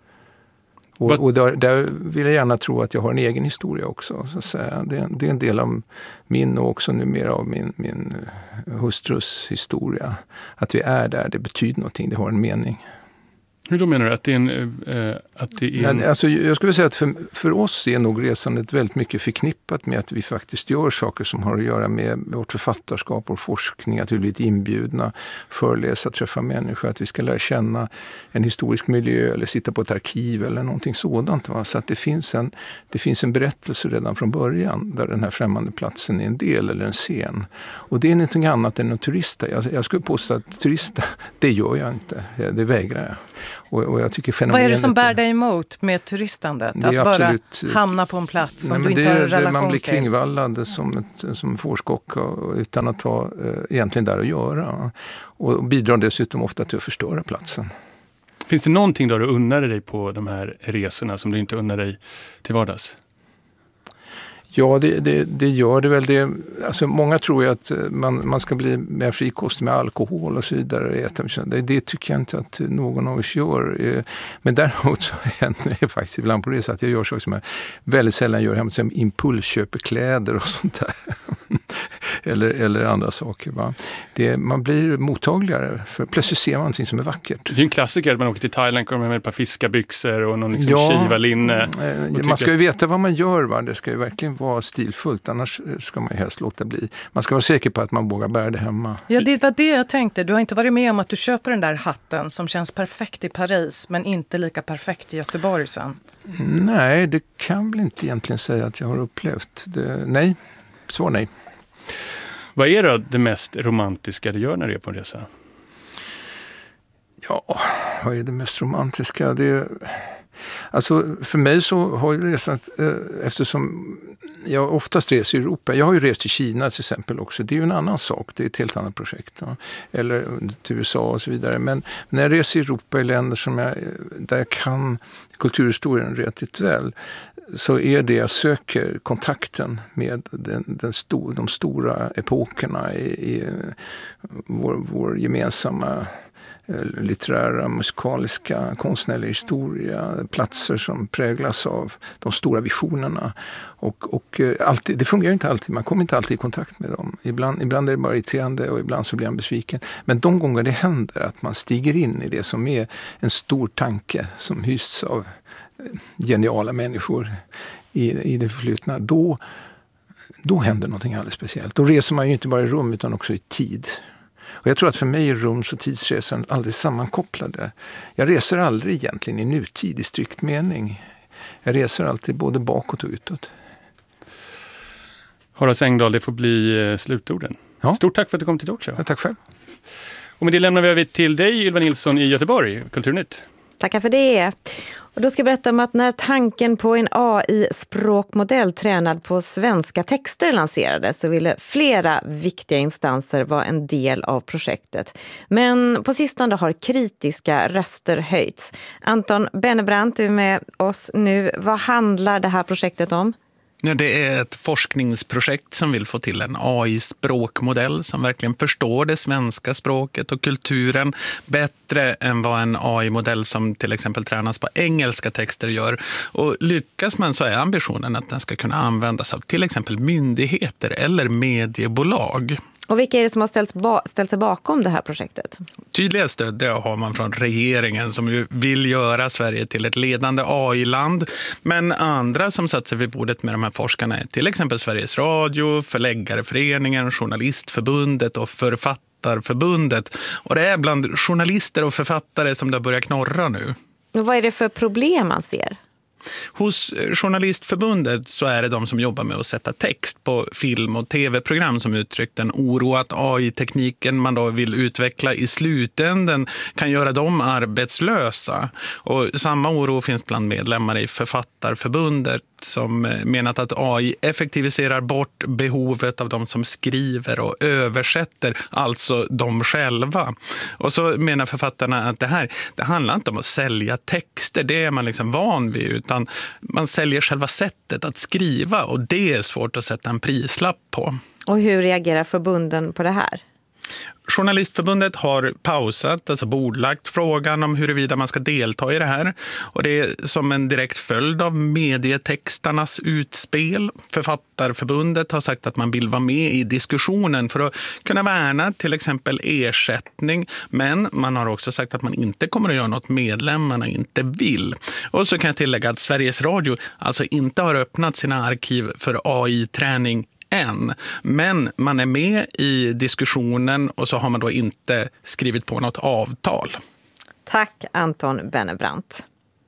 [SPEAKER 6] Och, och där, där vill jag gärna tro att jag har en egen historia också. Så att säga. Det, det är en del av min och också numera av min, min hustrus historia. Att vi är där, det betyder någonting, det har en mening.
[SPEAKER 2] Hur då menar du? Att det är en... Eh, att det är en...
[SPEAKER 6] Nej, alltså, jag skulle säga att för, för oss är nog resandet väldigt mycket förknippat med att vi faktiskt gör saker som har att göra med vårt författarskap och forskning, att vi blivit inbjudna, föreläsa, träffa människor, att vi ska lära känna en historisk miljö eller sitta på ett arkiv eller någonting sådant. Va? Så att det finns, en, det finns en berättelse redan från början där den här främmande platsen är en del eller en scen. Och det är någonting annat än att turista. Jag, jag skulle påstå att turista, det gör jag inte. Det vägrar jag. Och, och jag tycker
[SPEAKER 3] Vad är det som bär dig emot med turistandet? Att
[SPEAKER 6] absolut,
[SPEAKER 3] bara hamna på en plats som
[SPEAKER 6] nej,
[SPEAKER 3] du inte
[SPEAKER 6] det
[SPEAKER 3] har en
[SPEAKER 6] är,
[SPEAKER 3] relation
[SPEAKER 6] man blir
[SPEAKER 3] till?
[SPEAKER 6] kringvallad som, ett, som fårskocka utan att ha eh, egentligen där att göra. Och bidrar dessutom ofta till att förstöra platsen.
[SPEAKER 2] Finns det någonting då du unnar dig på de här resorna som du inte unnar dig till vardags?
[SPEAKER 6] Ja, det, det, det gör det väl. Det, alltså många tror ju att man, man ska bli mer frikostig med alkohol och så vidare. Det, det tycker jag inte att någon av oss gör. Men däremot så händer det faktiskt ibland på det så att jag gör saker som jag väldigt sällan gör hemma. Som impulsköper kläder och sånt där. eller, eller andra saker. Va? Det, man blir mottagligare. För plötsligt ser man någonting som är vackert.
[SPEAKER 2] Det är en klassiker att man åker till Thailand, kommer med ett par fiskarbyxor och någon liksom
[SPEAKER 6] ja,
[SPEAKER 2] kivalinne.
[SPEAKER 6] Man ska ju veta vad man gör. Va? Det ska ju verkligen vara stilfullt, annars ska man ju helst låta bli. Man ska vara säker på att man vågar bära det hemma.
[SPEAKER 3] Ja, det var det jag tänkte. Du har inte varit med om att du köper den där hatten som känns perfekt i Paris men inte lika perfekt i Göteborg sen?
[SPEAKER 6] Nej, det kan väl inte egentligen säga att jag har upplevt. Det, nej, svar nej.
[SPEAKER 2] Vad är då det mest romantiska du gör när du är på en resa?
[SPEAKER 6] Ja, vad är det mest romantiska? Det är... Alltså för mig så har jag resat, eh, eftersom jag oftast reser i Europa. Jag har ju rest till Kina till exempel också. Det är ju en annan sak, det är ett helt annat projekt. Ja. Eller till U S A och så vidare. Men när jag reser i Europa i länder som jag, där jag kan kulturhistorien relativt väl, så är det jag söker kontakten med den, den sto, de stora epokerna i, i vår, vår gemensamma litterära, musikaliska, konstnärliga historia, platser som präglas av de stora visionerna. Och, och alltid, det fungerar inte alltid, man kommer inte alltid i kontakt med dem. Ibland, ibland är det bara irriterande och ibland så blir man besviken. Men de gånger det händer att man stiger in i det som är en stor tanke som hysts av geniala människor i, i det förflutna, då, då händer någonting alldeles speciellt. Då reser man ju inte bara i rum utan också i tid. Och jag tror att för mig är rums- och tidsresan aldrig sammankopplade. Jag reser aldrig egentligen i nutid i strikt mening. Jag reser alltid både bakåt och utåt.
[SPEAKER 2] Horace Engdahl, det får bli slutorden. Ja. Stort tack för att du kom till Talkshow.
[SPEAKER 6] Ja, tack själv.
[SPEAKER 2] Och med det lämnar vi över till dig, Ylva Nilsson i Göteborg, Kulturnytt.
[SPEAKER 7] Tackar för det. Och då ska jag berätta om att när tanken på en A I-språkmodell tränad på svenska texter lanserades så ville flera viktiga instanser vara en del av projektet. Men på sistone har kritiska röster höjts. Anton Bennebrant är med oss nu. Vad handlar det här projektet om?
[SPEAKER 8] Det är ett forskningsprojekt som vill få till en A I-språkmodell som verkligen förstår det svenska språket och kulturen bättre än vad en A I-modell som till exempel tränas på engelska texter gör. Och lyckas man så är ambitionen att den ska kunna användas av till exempel myndigheter eller mediebolag.
[SPEAKER 7] Och vilka är det som har ställt, ba- ställt sig bakom det här projektet?
[SPEAKER 8] Tydliga stöd det har man från regeringen som ju vill göra Sverige till ett ledande A I-land. Men andra som satt sig vid bordet med de här forskarna är till exempel Sveriges Radio, Förläggareföreningen, Journalistförbundet och Författarförbundet. Och det är bland journalister och författare som det börjar knorra nu.
[SPEAKER 7] Och vad är det för problem man ser?
[SPEAKER 8] Hos Journalistförbundet så är det de som jobbar med att sätta text på film- och tv-program som uttryckt en oro att A I-tekniken man då vill utveckla i slutänden kan göra dem arbetslösa. Och samma oro finns bland medlemmar i Författarförbundet som menat att A I effektiviserar bort behovet av de som skriver och översätter, alltså de själva. Och så menar författarna att det här, det handlar inte om att sälja texter, det är man liksom van vid, utan man säljer själva sättet att skriva och det är svårt att sätta en prislapp på.
[SPEAKER 7] Och hur reagerar förbunden på det här?
[SPEAKER 8] Journalistförbundet har pausat, alltså bordlagt frågan om huruvida man ska delta i det här. Och det är som en direkt följd av medietextarnas utspel. Författarförbundet har sagt att man vill vara med i diskussionen för att kunna värna till exempel ersättning. Men man har också sagt att man inte kommer att göra något medlemmarna inte vill. Och så kan jag tillägga att Sveriges Radio alltså inte har öppnat sina arkiv för A I-träning än. Men man är med i diskussionen och så har man då inte skrivit på något avtal.
[SPEAKER 7] Tack Anton Bennebrant.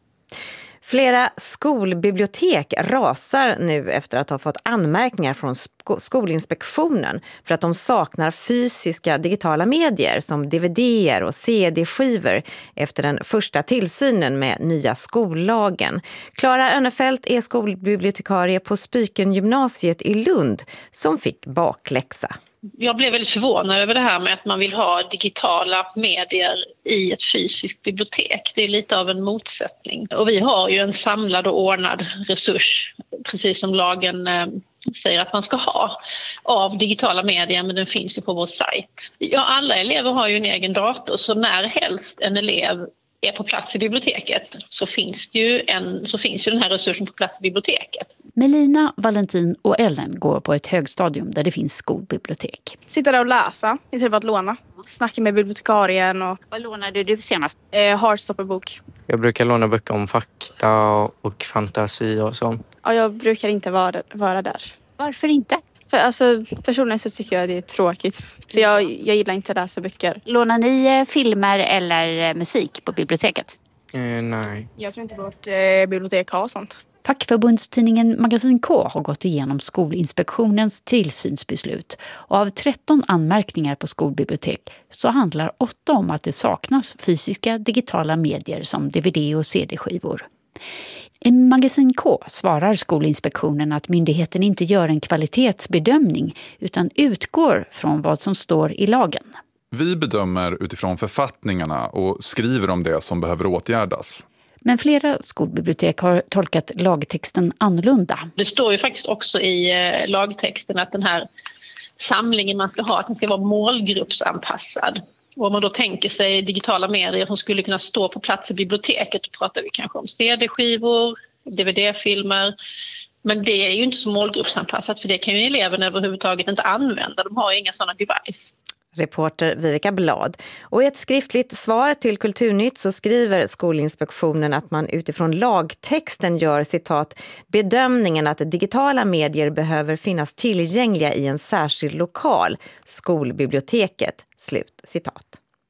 [SPEAKER 7] Flera skolbibliotek rasar nu efter att ha fått anmärkningar från Skolinspektionen för att de saknar fysiska digitala medier som D V D-er och C D-skivor efter den första tillsynen med nya skollagen. Klara Önnefelt är skolbibliotekarie på Spyken-gymnasiet i Lund som fick bakläxa.
[SPEAKER 9] Jag blev väldigt förvånad över det här med att man vill ha digitala medier i ett fysiskt bibliotek. Det är lite av en motsättning. Och vi har ju en samlad och ordnad resurs, precis som lagen eh, säger att man ska ha, av digitala medier, men den finns ju på vår sajt. Ja, alla elever har ju en egen dator, så när helst en elev är på plats i biblioteket så finns, det ju en, så finns ju den här resursen på plats i biblioteket.
[SPEAKER 10] Melina, Valentin och Ellen går på ett högstadium där det finns skolbibliotek.
[SPEAKER 11] Sitta där och läsa istället för att låna. Snacka med bibliotekarien. Och...
[SPEAKER 10] Vad lånade du senast?
[SPEAKER 11] Eh, Heartstopper-bok.
[SPEAKER 12] Jag brukar låna böcker om fakta och fantasi och sånt.
[SPEAKER 11] Ja, jag brukar inte vara, vara där.
[SPEAKER 10] Varför inte?
[SPEAKER 11] För alltså, personligen så tycker jag det är tråkigt. För jag, jag gillar inte att läsa böcker.
[SPEAKER 10] Lånar ni filmer eller musik på biblioteket?
[SPEAKER 12] Eh, nej.
[SPEAKER 11] Jag tror inte vårt eh, bibliotek har sånt.
[SPEAKER 10] Fackförbundstidningen Magasin K har gått igenom Skolinspektionens tillsynsbeslut. Och av tretton anmärkningar på skolbibliotek så handlar åtta om att det saknas fysiska digitala medier som D V D och C D-skivor. I Magasin K svarar Skolinspektionen att myndigheten inte gör en kvalitetsbedömning utan utgår från vad som står i lagen.
[SPEAKER 13] Vi bedömer utifrån författningarna och skriver om det som behöver åtgärdas.
[SPEAKER 10] Men flera skolbibliotek har tolkat lagtexten annorlunda.
[SPEAKER 9] Det står ju faktiskt också i eh, lagtexten att den här samlingen man ska ha, att den ska vara målgruppsanpassad. Och om man då tänker sig digitala medier som skulle kunna stå på plats i biblioteket, då pratar vi kanske om C D-skivor, D V D-filmer. Men det är ju inte så målgruppsanpassat, för det kan ju eleverna överhuvudtaget inte använda. De har ju inga sådana device.
[SPEAKER 7] Reporter Vivica Blad. Och i ett skriftligt svar till Kulturnytt så skriver Skolinspektionen att man utifrån lagtexten gör citat bedömningen att digitala medier behöver finnas tillgängliga i en särskild lokal, skolbiblioteket. Slut citat.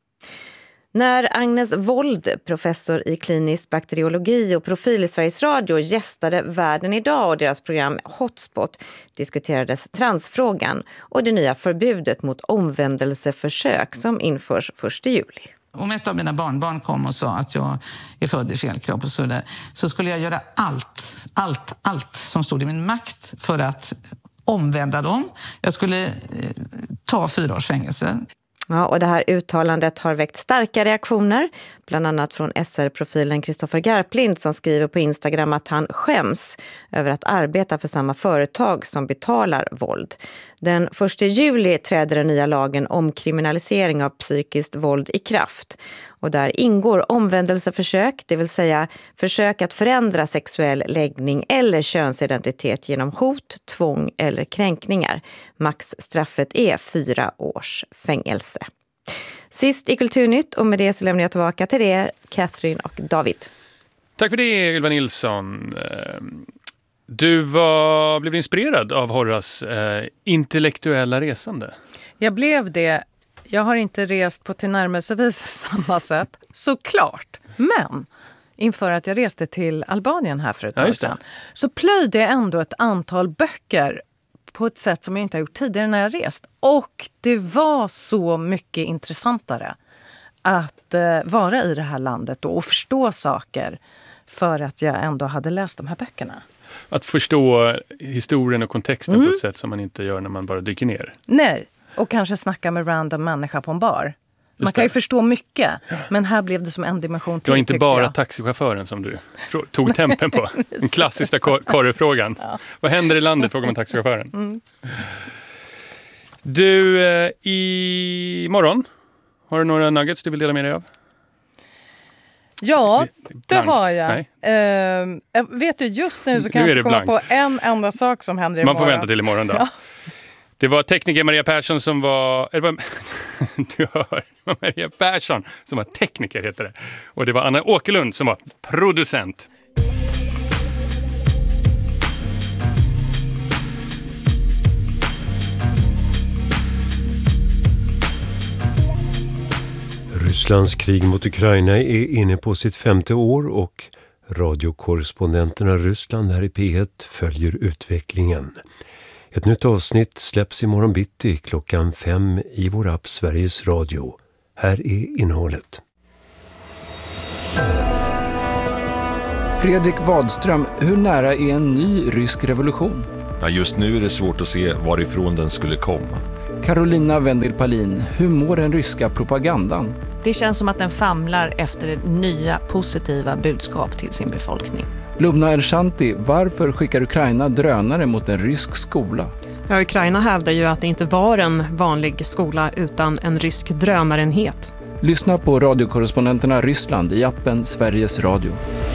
[SPEAKER 7] När Agnes Wold, professor i klinisk bakteriologi och profil i Sveriges Radio, gästade Världen idag och deras program Hotspot diskuterades transfrågan och det nya förbudet mot omvändelseförsök som införs första juli.
[SPEAKER 14] Om ett av mina barnbarn kom och sa att jag är född i fel kropp och så där, så skulle jag göra allt, allt, allt som stod i min makt för att omvända dem. Jag skulle eh, ta fyra års fängelse.
[SPEAKER 7] Ja, och det här uttalandet har väckt starka reaktioner, bland annat från S R-profilen Kristoffer Garplind som skriver på Instagram att han skäms över att arbeta för samma företag som betalar våld. Den första juli träder den nya lagen om kriminalisering av psykiskt våld i kraft. Och där ingår omvändelseförsök, det vill säga försök att förändra sexuell läggning eller könsidentitet genom hot, tvång eller kränkningar. Maxstraffet är fyra års fängelse. Sist i Kulturnytt, och med det så lämnar jag tillbaka till er, Catherine och David.
[SPEAKER 2] Tack för det, Ylva Nilsson. Du var, blev inspirerad av Horras eh, intellektuella resande.
[SPEAKER 3] Jag blev det. Jag har inte rest på tillnärmelsevis samma sätt, såklart. Men inför att jag reste till Albanien här för ett tag sedan så plöjde jag ändå ett antal böcker på ett sätt som jag inte har gjort tidigare när jag rest. Och det var så mycket intressantare att eh, vara i det här landet då och förstå saker för att jag ändå hade läst de här böckerna.
[SPEAKER 2] Att förstå historien och kontexten
[SPEAKER 3] Mm.
[SPEAKER 2] på ett sätt som man inte gör när man bara dyker ner.
[SPEAKER 3] Nej, och kanske snacka med random människa på en bar. Man
[SPEAKER 2] Just
[SPEAKER 3] kan ju
[SPEAKER 2] det.
[SPEAKER 3] förstå mycket, men här blev det som en dimension till.
[SPEAKER 2] Det var inte
[SPEAKER 3] tyckte
[SPEAKER 2] bara
[SPEAKER 3] jag.
[SPEAKER 2] taxichauffören som du fr- tog tempen på. Den klassiska kor- korrefrågan.
[SPEAKER 3] Ja.
[SPEAKER 2] Vad händer i landet, frågar man taxichauffören.
[SPEAKER 3] Mm.
[SPEAKER 2] Du, eh, i imorgon. Har du några nuggets du vill dela med dig av?
[SPEAKER 3] Ja, det
[SPEAKER 2] Blankt.
[SPEAKER 3] har jag. Uh, vet du, just nu så kan
[SPEAKER 2] nu
[SPEAKER 3] jag inte komma
[SPEAKER 2] blankt.
[SPEAKER 3] på en enda sak som händer imorgon.
[SPEAKER 2] Man får vänta till imorgon då.
[SPEAKER 3] Ja.
[SPEAKER 2] Det var tekniker Maria Persson som var... Eller var du hör, det var Maria Persson som var tekniker, heter det. Och det var Anna Åkerlund som var producent.
[SPEAKER 15] Rysslands krig mot Ukraina är inne på sitt femte år och radiokorrespondenterna Ryssland här i P ett följer utvecklingen. Ett nytt avsnitt släpps imorgon bitti klockan fem i vår app Sveriges Radio. Här är innehållet.
[SPEAKER 16] Fredrik Wadström, hur nära är en ny rysk revolution?
[SPEAKER 17] Ja, just nu är det svårt att se varifrån den skulle komma.
[SPEAKER 16] Carolina Wendelpalin, hur mår den ryska propagandan?
[SPEAKER 18] Det känns som att den famlar efter nya positiva budskap till sin befolkning.
[SPEAKER 16] Lubna Elshanti, varför skickar Ukraina drönare mot en rysk skola?
[SPEAKER 19] Ja, Ukraina hävdar ju att det inte var en vanlig skola utan en rysk drönarenhet.
[SPEAKER 16] Lyssna på radiokorrespondenterna Ryssland i appen Sveriges Radio.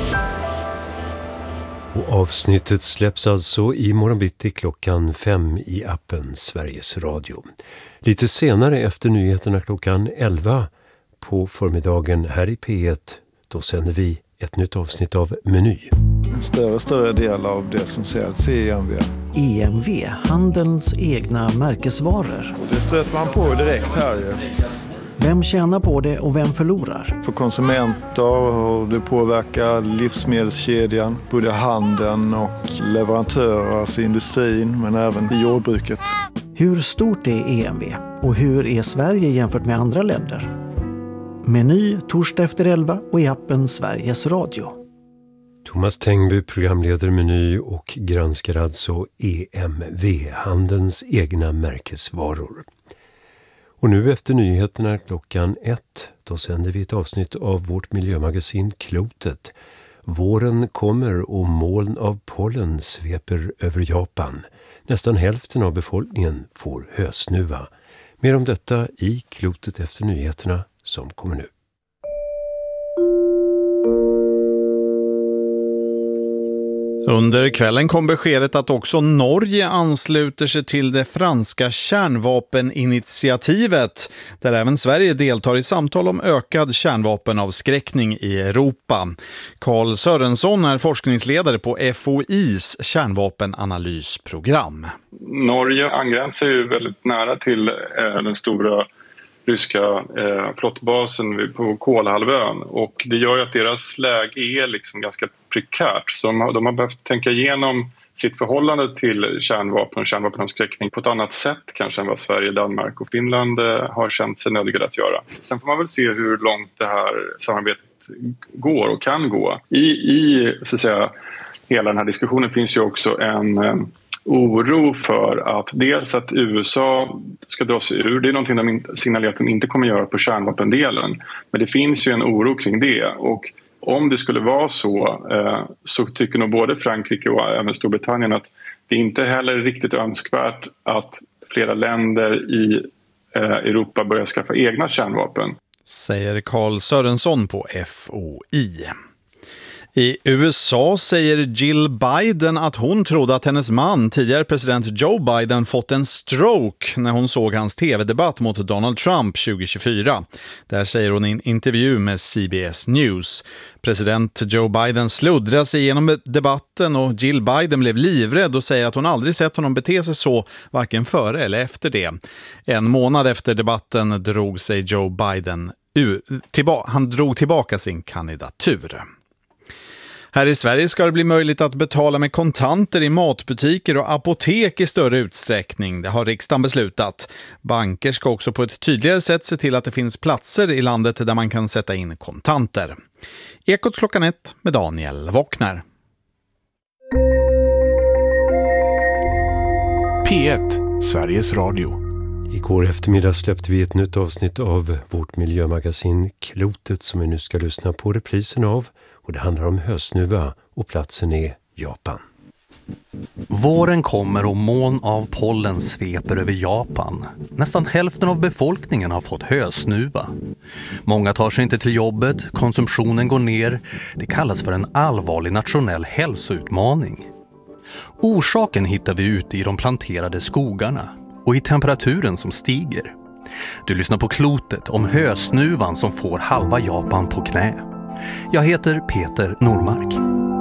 [SPEAKER 15] Och avsnittet släpps alltså i morgonbitti klockan fem i appen Sveriges Radio. Lite senare efter nyheterna klockan elva på förmiddagen här i P ett, då sänder vi ett nytt avsnitt av Meny.
[SPEAKER 20] En större större del av det som säljs är E M V.
[SPEAKER 21] E M V, handelns egna märkesvaror.
[SPEAKER 20] Och det stöter man på direkt här ju.
[SPEAKER 21] Vem tjänar på det och vem förlorar?
[SPEAKER 20] För konsumenter, och det påverkar livsmedelskedjan, både handeln och leverantörer, alltså industrin, men även i jordbruket.
[SPEAKER 21] Hur stort är E M V och hur är Sverige jämfört med andra länder? Meny torsdag efter elva och i appen Sveriges Radio.
[SPEAKER 15] Thomas Tengby programleder Meny och granskar alltså E M V, handelns egna märkesvaror. Och nu efter nyheterna klockan ett, då sänder vi ett avsnitt av vårt miljömagasin Klotet. Våren kommer och moln av pollen sveper över Japan. Nästan hälften av befolkningen får hösnuva. Mer om detta i Klotet efter nyheterna som kommer nu.
[SPEAKER 22] Under kvällen kom beskedet att också Norge ansluter sig till det franska kärnvapeninitiativet, där även Sverige deltar i samtal om ökad kärnvapenavskräckning i Europa. Carl Sörensson är forskningsledare på F O I:s kärnvapenanalysprogram.
[SPEAKER 23] Norge angränsar ju väldigt nära till eh, den stora ryska eh, flottbasen på Kolahalvön, och det gör ju att deras läge är liksom ganska prekärt. Så de har, de har behövt tänka igenom sitt förhållande till kärnvapen och kärnvapenavskräckning på ett annat sätt kanske än vad Sverige, Danmark och Finland eh, har känt sig nödgade att göra. Sen får man väl se hur långt det här samarbetet går och kan gå. I, i så att säga, hela den här diskussionen finns ju också en eh, oro för att dels att U S A ska dra sig ur. Det är någonting de signalerar att de inte kommer göra på kärnvapendelen. Men det finns ju en oro kring det. Och om det skulle vara så så tycker nog både Frankrike och även Storbritannien att det inte heller är riktigt önskvärt att flera länder i Europa börjar skaffa egna kärnvapen.
[SPEAKER 22] Säger Carl Sörensson på F O I. I U S A säger Jill Biden att hon trodde att hennes man, tidigare president Joe Biden, fått en stroke när hon såg hans tv-debatt mot Donald Trump tjugo tjugofyra. Där säger hon i en intervju med C B S News. President Joe Biden sluddrade sig igenom debatten och Jill Biden blev livrädd och säger att hon aldrig sett honom bete sig så, varken före eller efter det. En månad efter debatten drog sig Joe Biden ur, tillba- han drog tillbaka sin kandidatur. Här i Sverige ska det bli möjligt att betala med kontanter i matbutiker och apotek i större utsträckning. Det har riksdagen beslutat. Banker ska också på ett tydligare sätt se till att det finns platser i landet där man kan sätta in kontanter. Ekot klockan ett med Daniel Wockner.
[SPEAKER 24] P ett, Sveriges Radio.
[SPEAKER 15] Igår eftermiddag släppte vi ett nytt avsnitt av vårt miljömagasin Klotet som vi nu ska lyssna på reprisen av. Och det handlar om hösnuva och platsen är Japan.
[SPEAKER 1] Våren kommer och moln av pollen sveper över Japan. Nästan hälften av befolkningen har fått hösnuva. Många tar sig inte till jobbet, konsumtionen går ner. Det kallas för en allvarlig nationell hälsoutmaning. Orsaken hittar vi ute i de planterade skogarna och i temperaturen som stiger. Du lyssnar på Klotet om hösnuvan som får halva Japan på knä. Jag heter Peter Normark.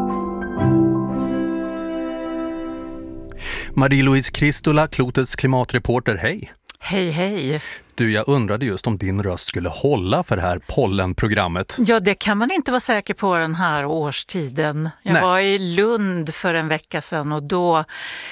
[SPEAKER 1] Marie-Louise Kristola, Klotets klimatreporter, hej.
[SPEAKER 4] Hej, hej.
[SPEAKER 1] Du, jag undrade just om din röst skulle hålla för det här pollenprogrammet.
[SPEAKER 4] Ja, det kan man inte vara säker på den här årstiden. Jag Nej. var i Lund för en vecka sedan och då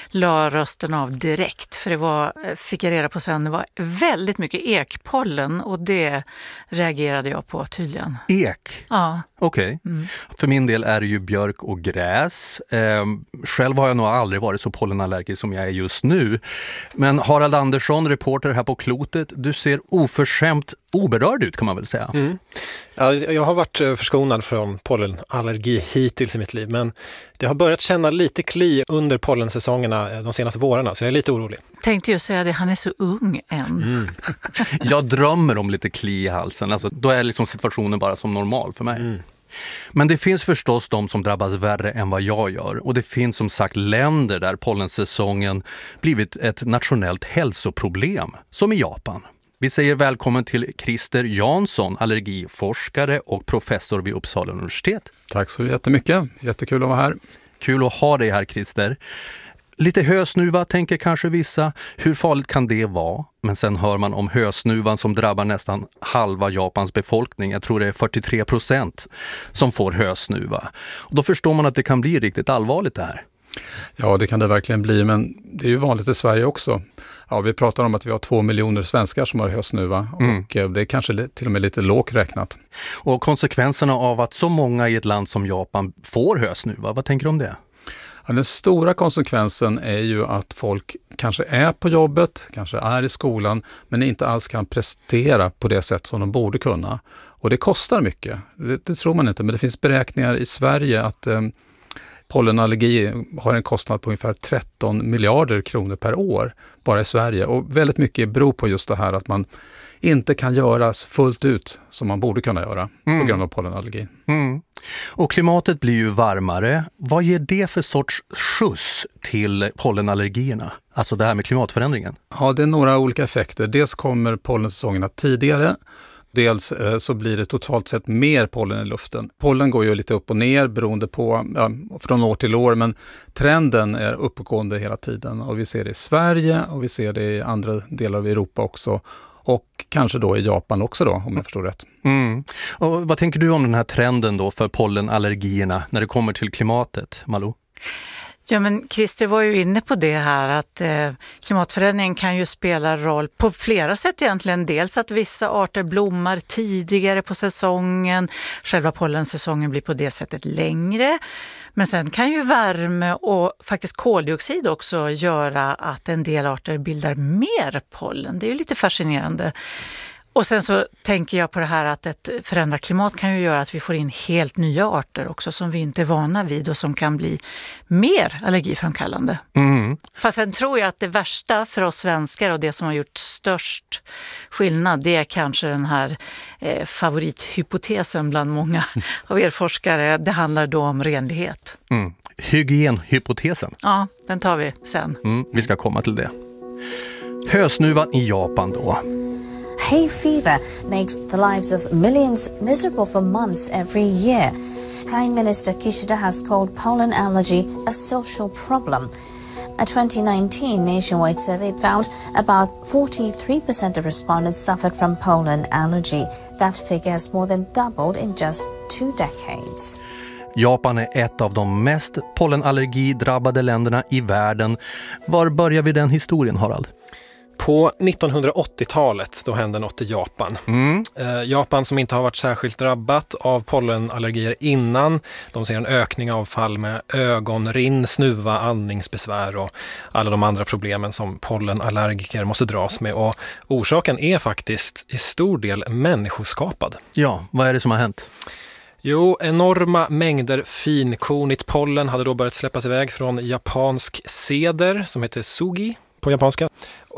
[SPEAKER 4] la rösten av direkt. För det var, fick jag reda på sen, det var väldigt mycket ekpollen och det reagerade jag på tydligen.
[SPEAKER 1] Ek?
[SPEAKER 4] Ja.
[SPEAKER 1] Okej. Okay. Mm. För min del är det ju björk och gräs. Eh, själv har jag nog aldrig varit så pollenallergisk som jag är just nu. Men Harald Andersson, reporter här på Klotet, du ser oförskämt oberörd ut kan man väl säga.
[SPEAKER 5] Mm. Ja, jag har varit förskonad från pollenallergi hittills i mitt liv, men det har börjat känna lite kli under pollensäsongerna de senaste vårarna, så jag är lite orolig.
[SPEAKER 4] Tänkte ju säga det, han är så ung än. Mm.
[SPEAKER 1] Jag drömmer om lite kli i halsen, alltså, då är liksom situationen bara som normal för mig. Mm. Men det finns förstås de som drabbas värre än vad jag gör och det finns som sagt länder där pollensäsongen blivit ett nationellt hälsoproblem, som i Japan. Vi säger välkommen till Christer Jansson, allergiforskare och professor vid Uppsala universitet.
[SPEAKER 6] Tack så jättemycket, jättekul att vara här.
[SPEAKER 1] Kul att ha dig här, Christer. Lite hösnuva tänker kanske vissa. Hur farligt kan det vara? Men sen hör man om hösnuvan som drabbar nästan halva Japans befolkning. Jag tror det är fyrtiotre procent som får hösnuva. Och då förstår man att det kan bli riktigt allvarligt det här.
[SPEAKER 6] Ja, det kan det verkligen bli, men det är ju vanligt i Sverige också. Ja, vi pratar om att vi har två miljoner svenskar som har hösnuva mm. och det är kanske till och med lite lågt räknat.
[SPEAKER 1] Och konsekvenserna av att så många i ett land som Japan får hösnuva, vad tänker du om det?
[SPEAKER 6] Ja, den stora konsekvensen är ju att folk kanske är på jobbet, kanske är i skolan, men inte alls kan prestera på det sätt som de borde kunna. Och det kostar mycket, det, det tror man inte, men det finns beräkningar i Sverige att eh, pollenallergi har en kostnad på ungefär tretton miljarder kronor per år bara i Sverige. Och väldigt mycket beror på just det här att man inte kan göras fullt ut som man borde kunna göra mm. på grund av pollenallergi.
[SPEAKER 1] Mm. Och klimatet blir ju varmare. Vad ger det för sorts skjuts till pollenallergierna? Alltså det här med klimatförändringen.
[SPEAKER 6] Ja, det är några olika effekter. Dels kommer pollensäsongerna tidigare. Dels så blir det totalt sett mer pollen i luften. Pollen går ju lite upp och ner beroende på ja, från år till år, men trenden är uppåtgående hela tiden. Och vi ser det i Sverige och vi ser det i andra delar av Europa också. Och kanske då i Japan också då, om jag förstår rätt.
[SPEAKER 1] Mm. Och vad tänker du om den här trenden då för pollenallergierna när det kommer till klimatet, Malou?
[SPEAKER 4] Ja, men Christer var ju inne på det här att eh, klimatförändringen kan ju spela roll på flera sätt egentligen. Dels att vissa arter blommar tidigare på säsongen. Själva pollensäsongen blir på det sättet längre. Men sen kan ju värme och faktiskt koldioxid också göra att en del arter bildar mer pollen. Det är ju lite fascinerande. Och sen så tänker jag på det här att ett förändrat klimat kan ju göra att vi får in helt nya arter också som vi inte är vana vid och som kan bli mer allergiframkallande. Mm. Fast sen tror jag att det värsta för oss svenskar och det som har gjort störst skillnad, det är kanske den här eh, favorithypotesen bland många av er forskare. Det handlar då om renlighet.
[SPEAKER 1] Mm. Hygienhypotesen.
[SPEAKER 4] Ja, den tar vi sen.
[SPEAKER 1] Mm, vi ska komma till det. Hösnuvan i Japan då.
[SPEAKER 25] Hay fever makes the lives of millions miserable for months every year. Prime Minister Kishida has called pollen allergy a social problem. A twenty nineteen nationwide survey found about forty-three percent of respondents suffered from pollen allergy. That figure has more than doubled in just two decades.
[SPEAKER 1] Japan är ett av de mest pollenallergidrabbade länderna i världen. Var börjar vi den historien, Harald?
[SPEAKER 5] På nittonhundraåttiotalet då hände något i Japan. Mm. Eh, Japan som inte har varit särskilt drabbat av pollenallergier innan. De ser en ökning av fall med ögonrinn, snuva, andningsbesvär och alla de andra problemen som pollenallergiker måste dras med. Och orsaken är faktiskt i stor del människoskapad.
[SPEAKER 1] Ja, vad är det som har hänt?
[SPEAKER 5] Jo, enorma mängder finkornigt pollen hade då börjat släppas iväg från japansk ceder som heter sugi på japanska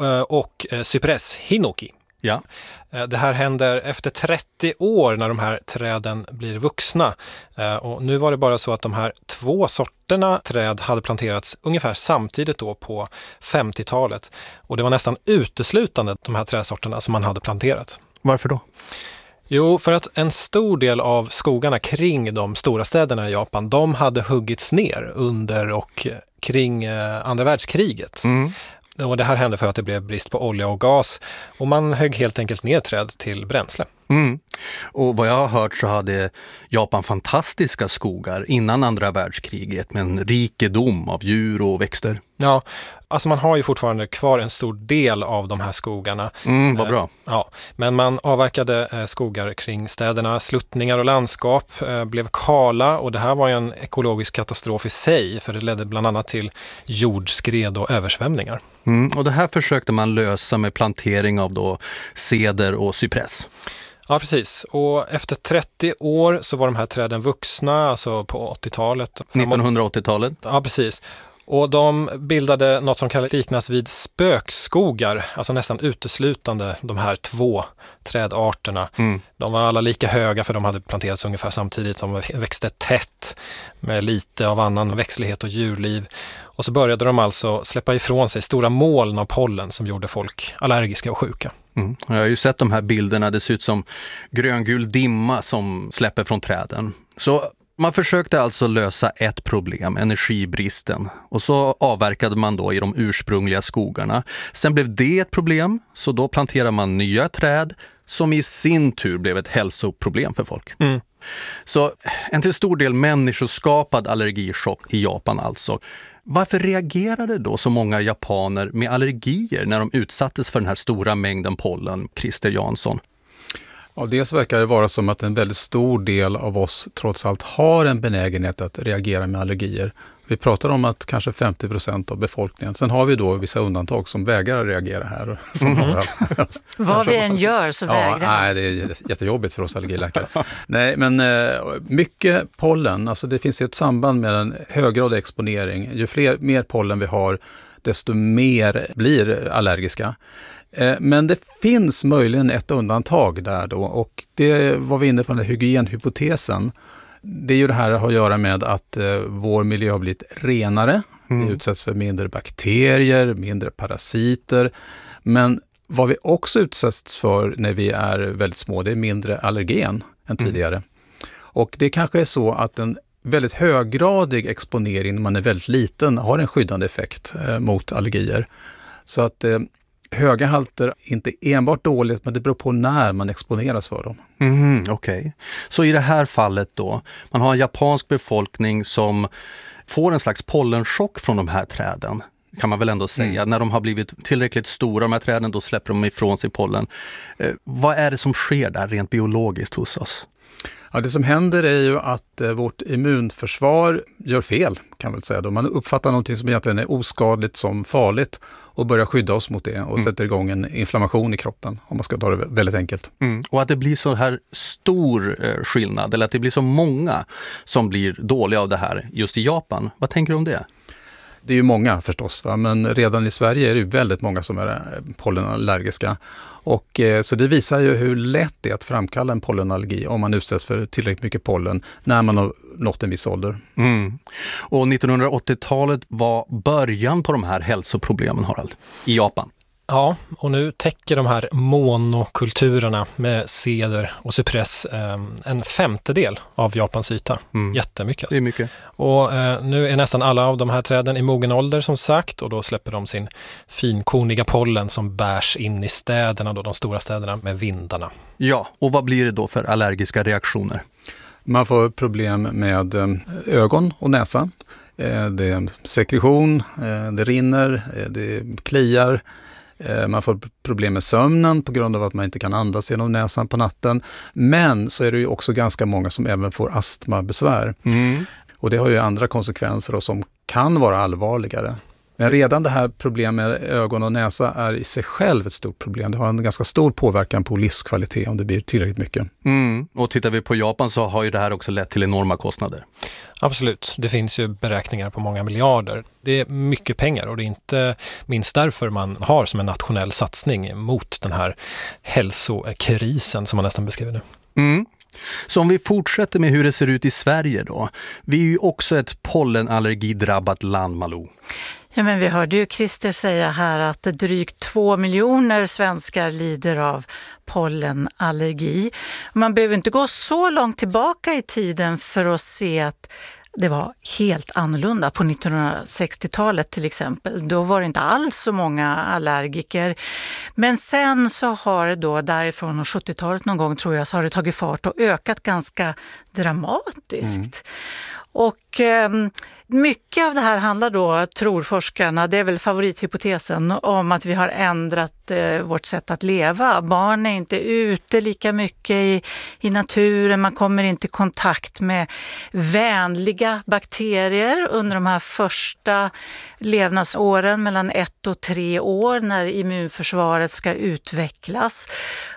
[SPEAKER 5] och cypress, hinoki.
[SPEAKER 1] Ja.
[SPEAKER 5] Det här händer efter trettio år när de här träden blir vuxna. Och nu var det bara så att de här två sorterna träd hade planterats ungefär samtidigt då på femtiotalet. Och det var nästan uteslutande de här trädsorterna som man hade planterat.
[SPEAKER 1] Varför då?
[SPEAKER 5] Jo, för att en stor del av skogarna kring de stora städerna i Japan, de hade huggits ner under och kring andra världskriget.
[SPEAKER 1] Mm.
[SPEAKER 5] Och det här hände för att det blev brist på olja och gas och man högg helt enkelt ner träd till bränsle.
[SPEAKER 1] Mm. Och vad jag har hört så hade Japan fantastiska skogar innan andra världskriget med en rikedom av djur och växter.
[SPEAKER 5] Ja, alltså man har ju fortfarande kvar en stor del av de här skogarna.
[SPEAKER 1] Mm, vad bra.
[SPEAKER 5] Eh, ja, men man avverkade eh, skogar kring städerna, sluttningar och landskap eh, blev kala och det här var ju en ekologisk katastrof i sig för det ledde bland annat till jordskred och översvämningar.
[SPEAKER 1] Mm, och det här försökte man lösa med plantering av då ceder och cypress.
[SPEAKER 5] Ja, precis. Och efter trettio år så var de här träden vuxna, alltså på åttiotalet.
[SPEAKER 1] nittonhundraåttiotalet?
[SPEAKER 5] Ja, precis. Och de bildade något som kallas liknas vid spökskogar, alltså nästan uteslutande de här två trädarterna. Mm. De var alla lika höga för de hade planterats ungefär samtidigt. De växte tätt med lite av annan växtlighet och djurliv. Och så började de alltså släppa ifrån sig stora moln av pollen som gjorde folk allergiska och sjuka.
[SPEAKER 1] Mm. Jag har ju sett de här bilderna, det ser ut som gröngul dimma som släpper från träden. Så man försökte alltså lösa ett problem, energibristen. Och så avverkade man då i de ursprungliga skogarna. Sen blev det ett problem, så då planterade man nya träd som i sin tur blev ett hälsoproblem för folk.
[SPEAKER 5] Mm.
[SPEAKER 1] Så en till stor del människoskapad allergichock i Japan alltså. Varför reagerade då så många japaner med allergier när de utsattes för den här stora mängden pollen, Christer Jansson?
[SPEAKER 6] Ja, dels verkar det vara som att en väldigt stor del av oss trots allt har en benägenhet att reagera med allergier. Vi pratar om att kanske femtio procent av befolkningen. Sen har vi då vissa undantag som vägrar reagera här. Som
[SPEAKER 4] mm. Vad vi än gör så
[SPEAKER 6] ja,
[SPEAKER 4] vägrar.
[SPEAKER 6] Nej, det är jättejobbigt för oss allergiläkare. Nej, men mycket pollen, alltså det finns ju ett samband med en höggradig exponering. Ju fler, mer pollen vi har, desto mer blir allergiska. Men det finns möjligen ett undantag där då och det var vi inne på den här hygienhypotesen. Det är ju det här att ha att göra med att eh, vår miljö har blivit renare. Mm. Vi utsätts för mindre bakterier, mindre parasiter. Men vad vi också utsätts för när vi är väldigt små, det är mindre allergen än tidigare. Mm. Och det kanske är så att en väldigt höggradig exponering när man är väldigt liten har en skyddande effekt eh, mot allergier. Så att eh, höga halter inte enbart dåligt, men det beror på när man exponeras för dem.
[SPEAKER 1] Mm, Okej. Okay. Så i det här fallet då, man har en japansk befolkning som får en slags pollenchock från de här träden, kan man väl ändå säga. Mm. När de har blivit tillräckligt stora, de här träden, då släpper de ifrån sig pollen. Eh, vad är det som sker där rent biologiskt hos oss?
[SPEAKER 6] Ja, det som händer är ju att eh, vårt immunförsvar gör fel, kan man väl säga. Då man uppfattar någonting som egentligen är oskadligt som farligt och börjar skydda oss mot det och mm. sätter igång en inflammation i kroppen, om man ska ta det väldigt enkelt.
[SPEAKER 1] Mm. Och att det blir så här stor eh, skillnad, eller att det blir så många som blir dåliga av det här just i Japan. Vad tänker du om det?
[SPEAKER 6] Det är ju många förstås, va? Men redan i Sverige är det ju väldigt många som är pollenallergiska. Och, eh, så det visar ju hur lätt det är att framkalla en pollenallergi om man utsätts för tillräckligt mycket pollen när man har nått en viss ålder.
[SPEAKER 1] Mm. Och nittonhundraåttiotalet var början på de här hälsoproblemen, Harald, i Japan.
[SPEAKER 5] Ja, och nu täcker de här monokulturerna med ceder och cypress eh, en femtedel av Japans yta. Mm. Jättemycket. Alltså.
[SPEAKER 1] Det är mycket.
[SPEAKER 5] Och eh, nu är nästan alla av de här träden i mogen ålder som sagt, och då släpper de sin finkorniga pollen som bärs in i städerna, då, de stora städerna med vindarna.
[SPEAKER 1] Ja, och vad blir det då för allergiska reaktioner?
[SPEAKER 6] Man får problem med ögon och näsa. Det är sekretion, det rinner, det kliar. Man får problem med sömnen på grund av att man inte kan andas genom näsan på natten. Men så är det ju också ganska många som även får astmabesvär. Mm. Och det har ju andra konsekvenser och som kan vara allvarligare. Men redan det här problemet med ögon och näsa är i sig själv ett stort problem. Det har en ganska stor påverkan på livskvalitet om det blir tillräckligt mycket.
[SPEAKER 1] Mm. Och tittar vi på Japan så har ju det här också lett till enorma kostnader.
[SPEAKER 5] Absolut, det finns ju beräkningar på många miljarder. Det är mycket pengar och det är inte minst därför man har som en nationell satsning mot den här hälsokrisen som man nästan beskriver nu.
[SPEAKER 1] Mm. Så om vi fortsätter med hur det ser ut i Sverige då. Vi är ju också ett pollenallergidrabbat land, Malou.
[SPEAKER 4] Ja, men vi hörde ju Christer säga här att drygt två miljoner svenskar lider av pollenallergi. Man behöver inte gå så långt tillbaka i tiden för att se att det var helt annorlunda på nittonhundrasextiotalet till exempel. Då var det inte alls så många allergiker. Men sen så har det då därifrån sjuttiotalet någon gång tror jag så har det tagit fart och ökat ganska dramatiskt. Mm. Och eh, mycket av det här handlar då, tror forskarna, det är väl favorithypotesen, om att vi har ändrat eh, vårt sätt att leva. Barn är inte ute lika mycket i, i naturen, man kommer inte i kontakt med vänliga bakterier under de här första levnadsåren mellan ett och tre år när immunförsvaret ska utvecklas.